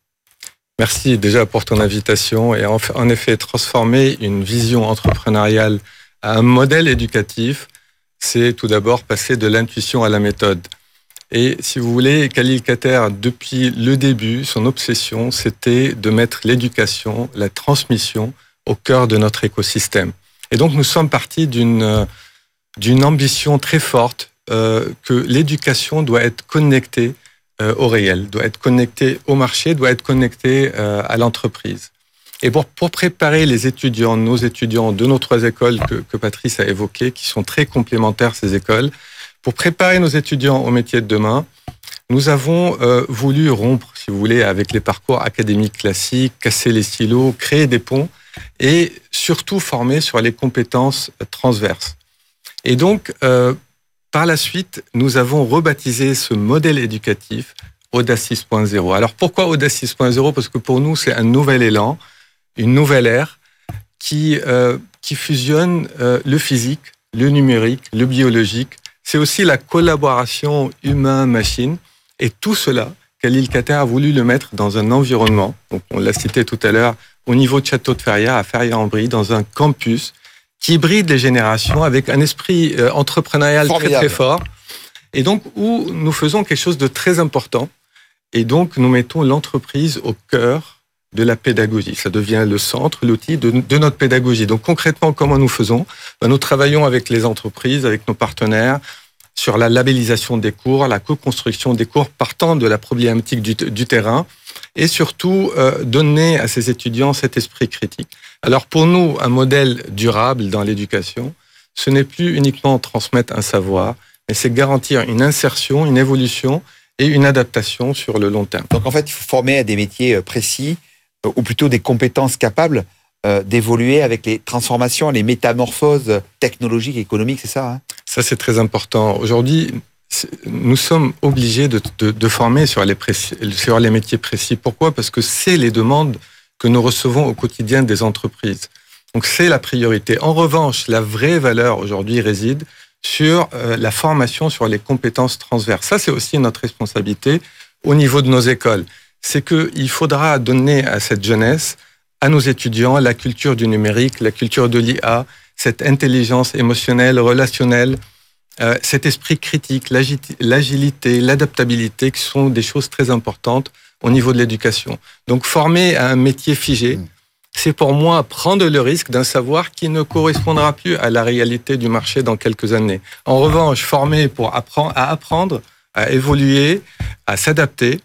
Merci déjà pour ton invitation. Et en, en effet, transformer une vision entrepreneuriale à un modèle éducatif, c'est tout d'abord passer de l'intuition à la méthode. Et si vous voulez, Khalil Kater, depuis le début, son obsession, c'était de mettre l'éducation, la transmission au cœur de notre écosystème. Et donc, nous sommes partis d'une, d'une ambition très forte euh, que l'éducation doit être connectée euh, au réel, doit être connectée au marché, doit être connectée euh, à l'entreprise. Et pour, pour préparer les étudiants, nos étudiants de nos trois écoles que, que Patrice a évoquées, qui sont très complémentaires, ces écoles, pour préparer nos étudiants au métier de demain, nous avons euh, voulu rompre, si vous voulez, avec les parcours académiques classiques, casser les silos, créer des ponts et surtout former sur les compétences transverses. Et donc, euh, par la suite, nous avons rebaptisé ce modèle éducatif Audace six point zéro. Alors pourquoi Audace six point zéro? Parce que pour nous, c'est un nouvel élan, une nouvelle ère qui, euh, qui fusionne euh, le physique, le numérique, le biologique. C'est aussi la collaboration humain-machine. Et tout cela, Khalil Kater a voulu le mettre dans un environnement, donc on l'a cité tout à l'heure, au niveau de Château de Ferrières, à Ferrières-en-Brie, dans un campus qui hybride les générations avec un esprit euh, entrepreneurial Formidable. très très fort. Et donc, où nous faisons quelque chose de très important. Et donc, nous mettons l'entreprise au cœur de la pédagogie. Ça devient le centre, l'outil de, de notre pédagogie. Donc concrètement, comment nous faisons? Ben, nous travaillons avec les entreprises, avec nos partenaires, sur la labellisation des cours, la co-construction des cours partant de la problématique du, du terrain et surtout euh, donner à ces étudiants cet esprit critique. Alors pour nous, un modèle durable dans l'éducation, ce n'est plus uniquement transmettre un savoir, mais c'est garantir une insertion, une évolution et une adaptation sur le long terme. Donc en fait, il faut former à des métiers précis, ou plutôt des compétences capables euh, d'évoluer avec les transformations, les métamorphoses technologiques et économiques, c'est ça, hein? Ça, c'est très important. Aujourd'hui, nous sommes obligés de, de, de former sur les, précis, sur les métiers précis. Pourquoi? Parce que c'est les demandes que nous recevons au quotidien des entreprises. Donc, c'est la priorité. En revanche, la vraie valeur aujourd'hui réside sur euh, la formation sur les compétences transverses. Ça, c'est aussi notre responsabilité au niveau de nos écoles. C'est qu'il faudra donner à cette jeunesse, à nos étudiants, la culture du numérique, la culture de l'I A, cette intelligence émotionnelle, relationnelle, euh, cet esprit critique, l'agilité, l'adaptabilité, qui sont des choses très importantes au niveau de l'éducation. Donc, former à un métier figé, mmh. c'est pour moi prendre le risque d'un savoir qui ne correspondra plus à la réalité du marché dans quelques années. En revanche, former pour apprendre, à apprendre, à évoluer, à s'adapter,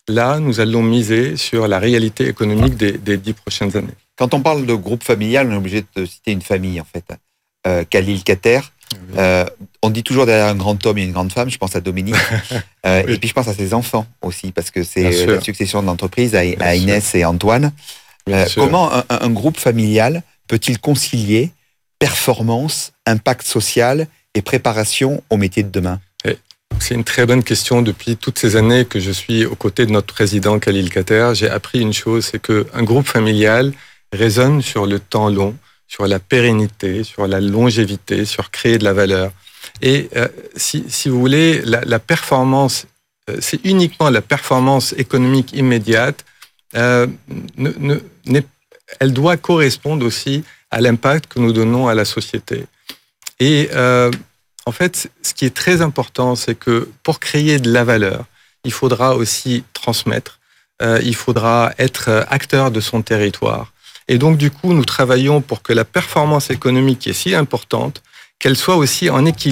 là, nous allons miser sur la réalité économique des, des dix prochaines années. Quand on parle de groupe familial, on est obligé de citer une famille, en fait. Euh, Khalil Kater. Euh, on dit toujours derrière un grand homme, il y a une grande femme. Je pense à Dominique. Euh, oui. Et puis, je pense à ses enfants aussi, parce que c'est la succession de l'entreprise à, à Inès sûr. et Antoine. Euh, comment un, un groupe familial peut-il concilier performance, impact social et préparation au métier de demain ? C'est une très bonne question. Depuis toutes ces années que je suis aux côtés de notre président Khalil Kater, j'ai appris une chose, c'est qu'un groupe familial raisonne sur le temps long, sur la pérennité, sur la longévité, sur créer de la valeur. Et euh, si, si vous voulez, la, la performance, euh, c'est uniquement la performance économique immédiate, euh, ne, ne, n'est, elle doit correspondre aussi à l'impact que nous donnons à la société. Et euh, en fait, ce qui est très important, c'est que pour créer de la valeur, il faudra aussi transmettre, euh, il faudra être acteur de son territoire. Et donc, du coup, nous travaillons pour que la performance économique qui est si importante, qu'elle soit aussi en équilibre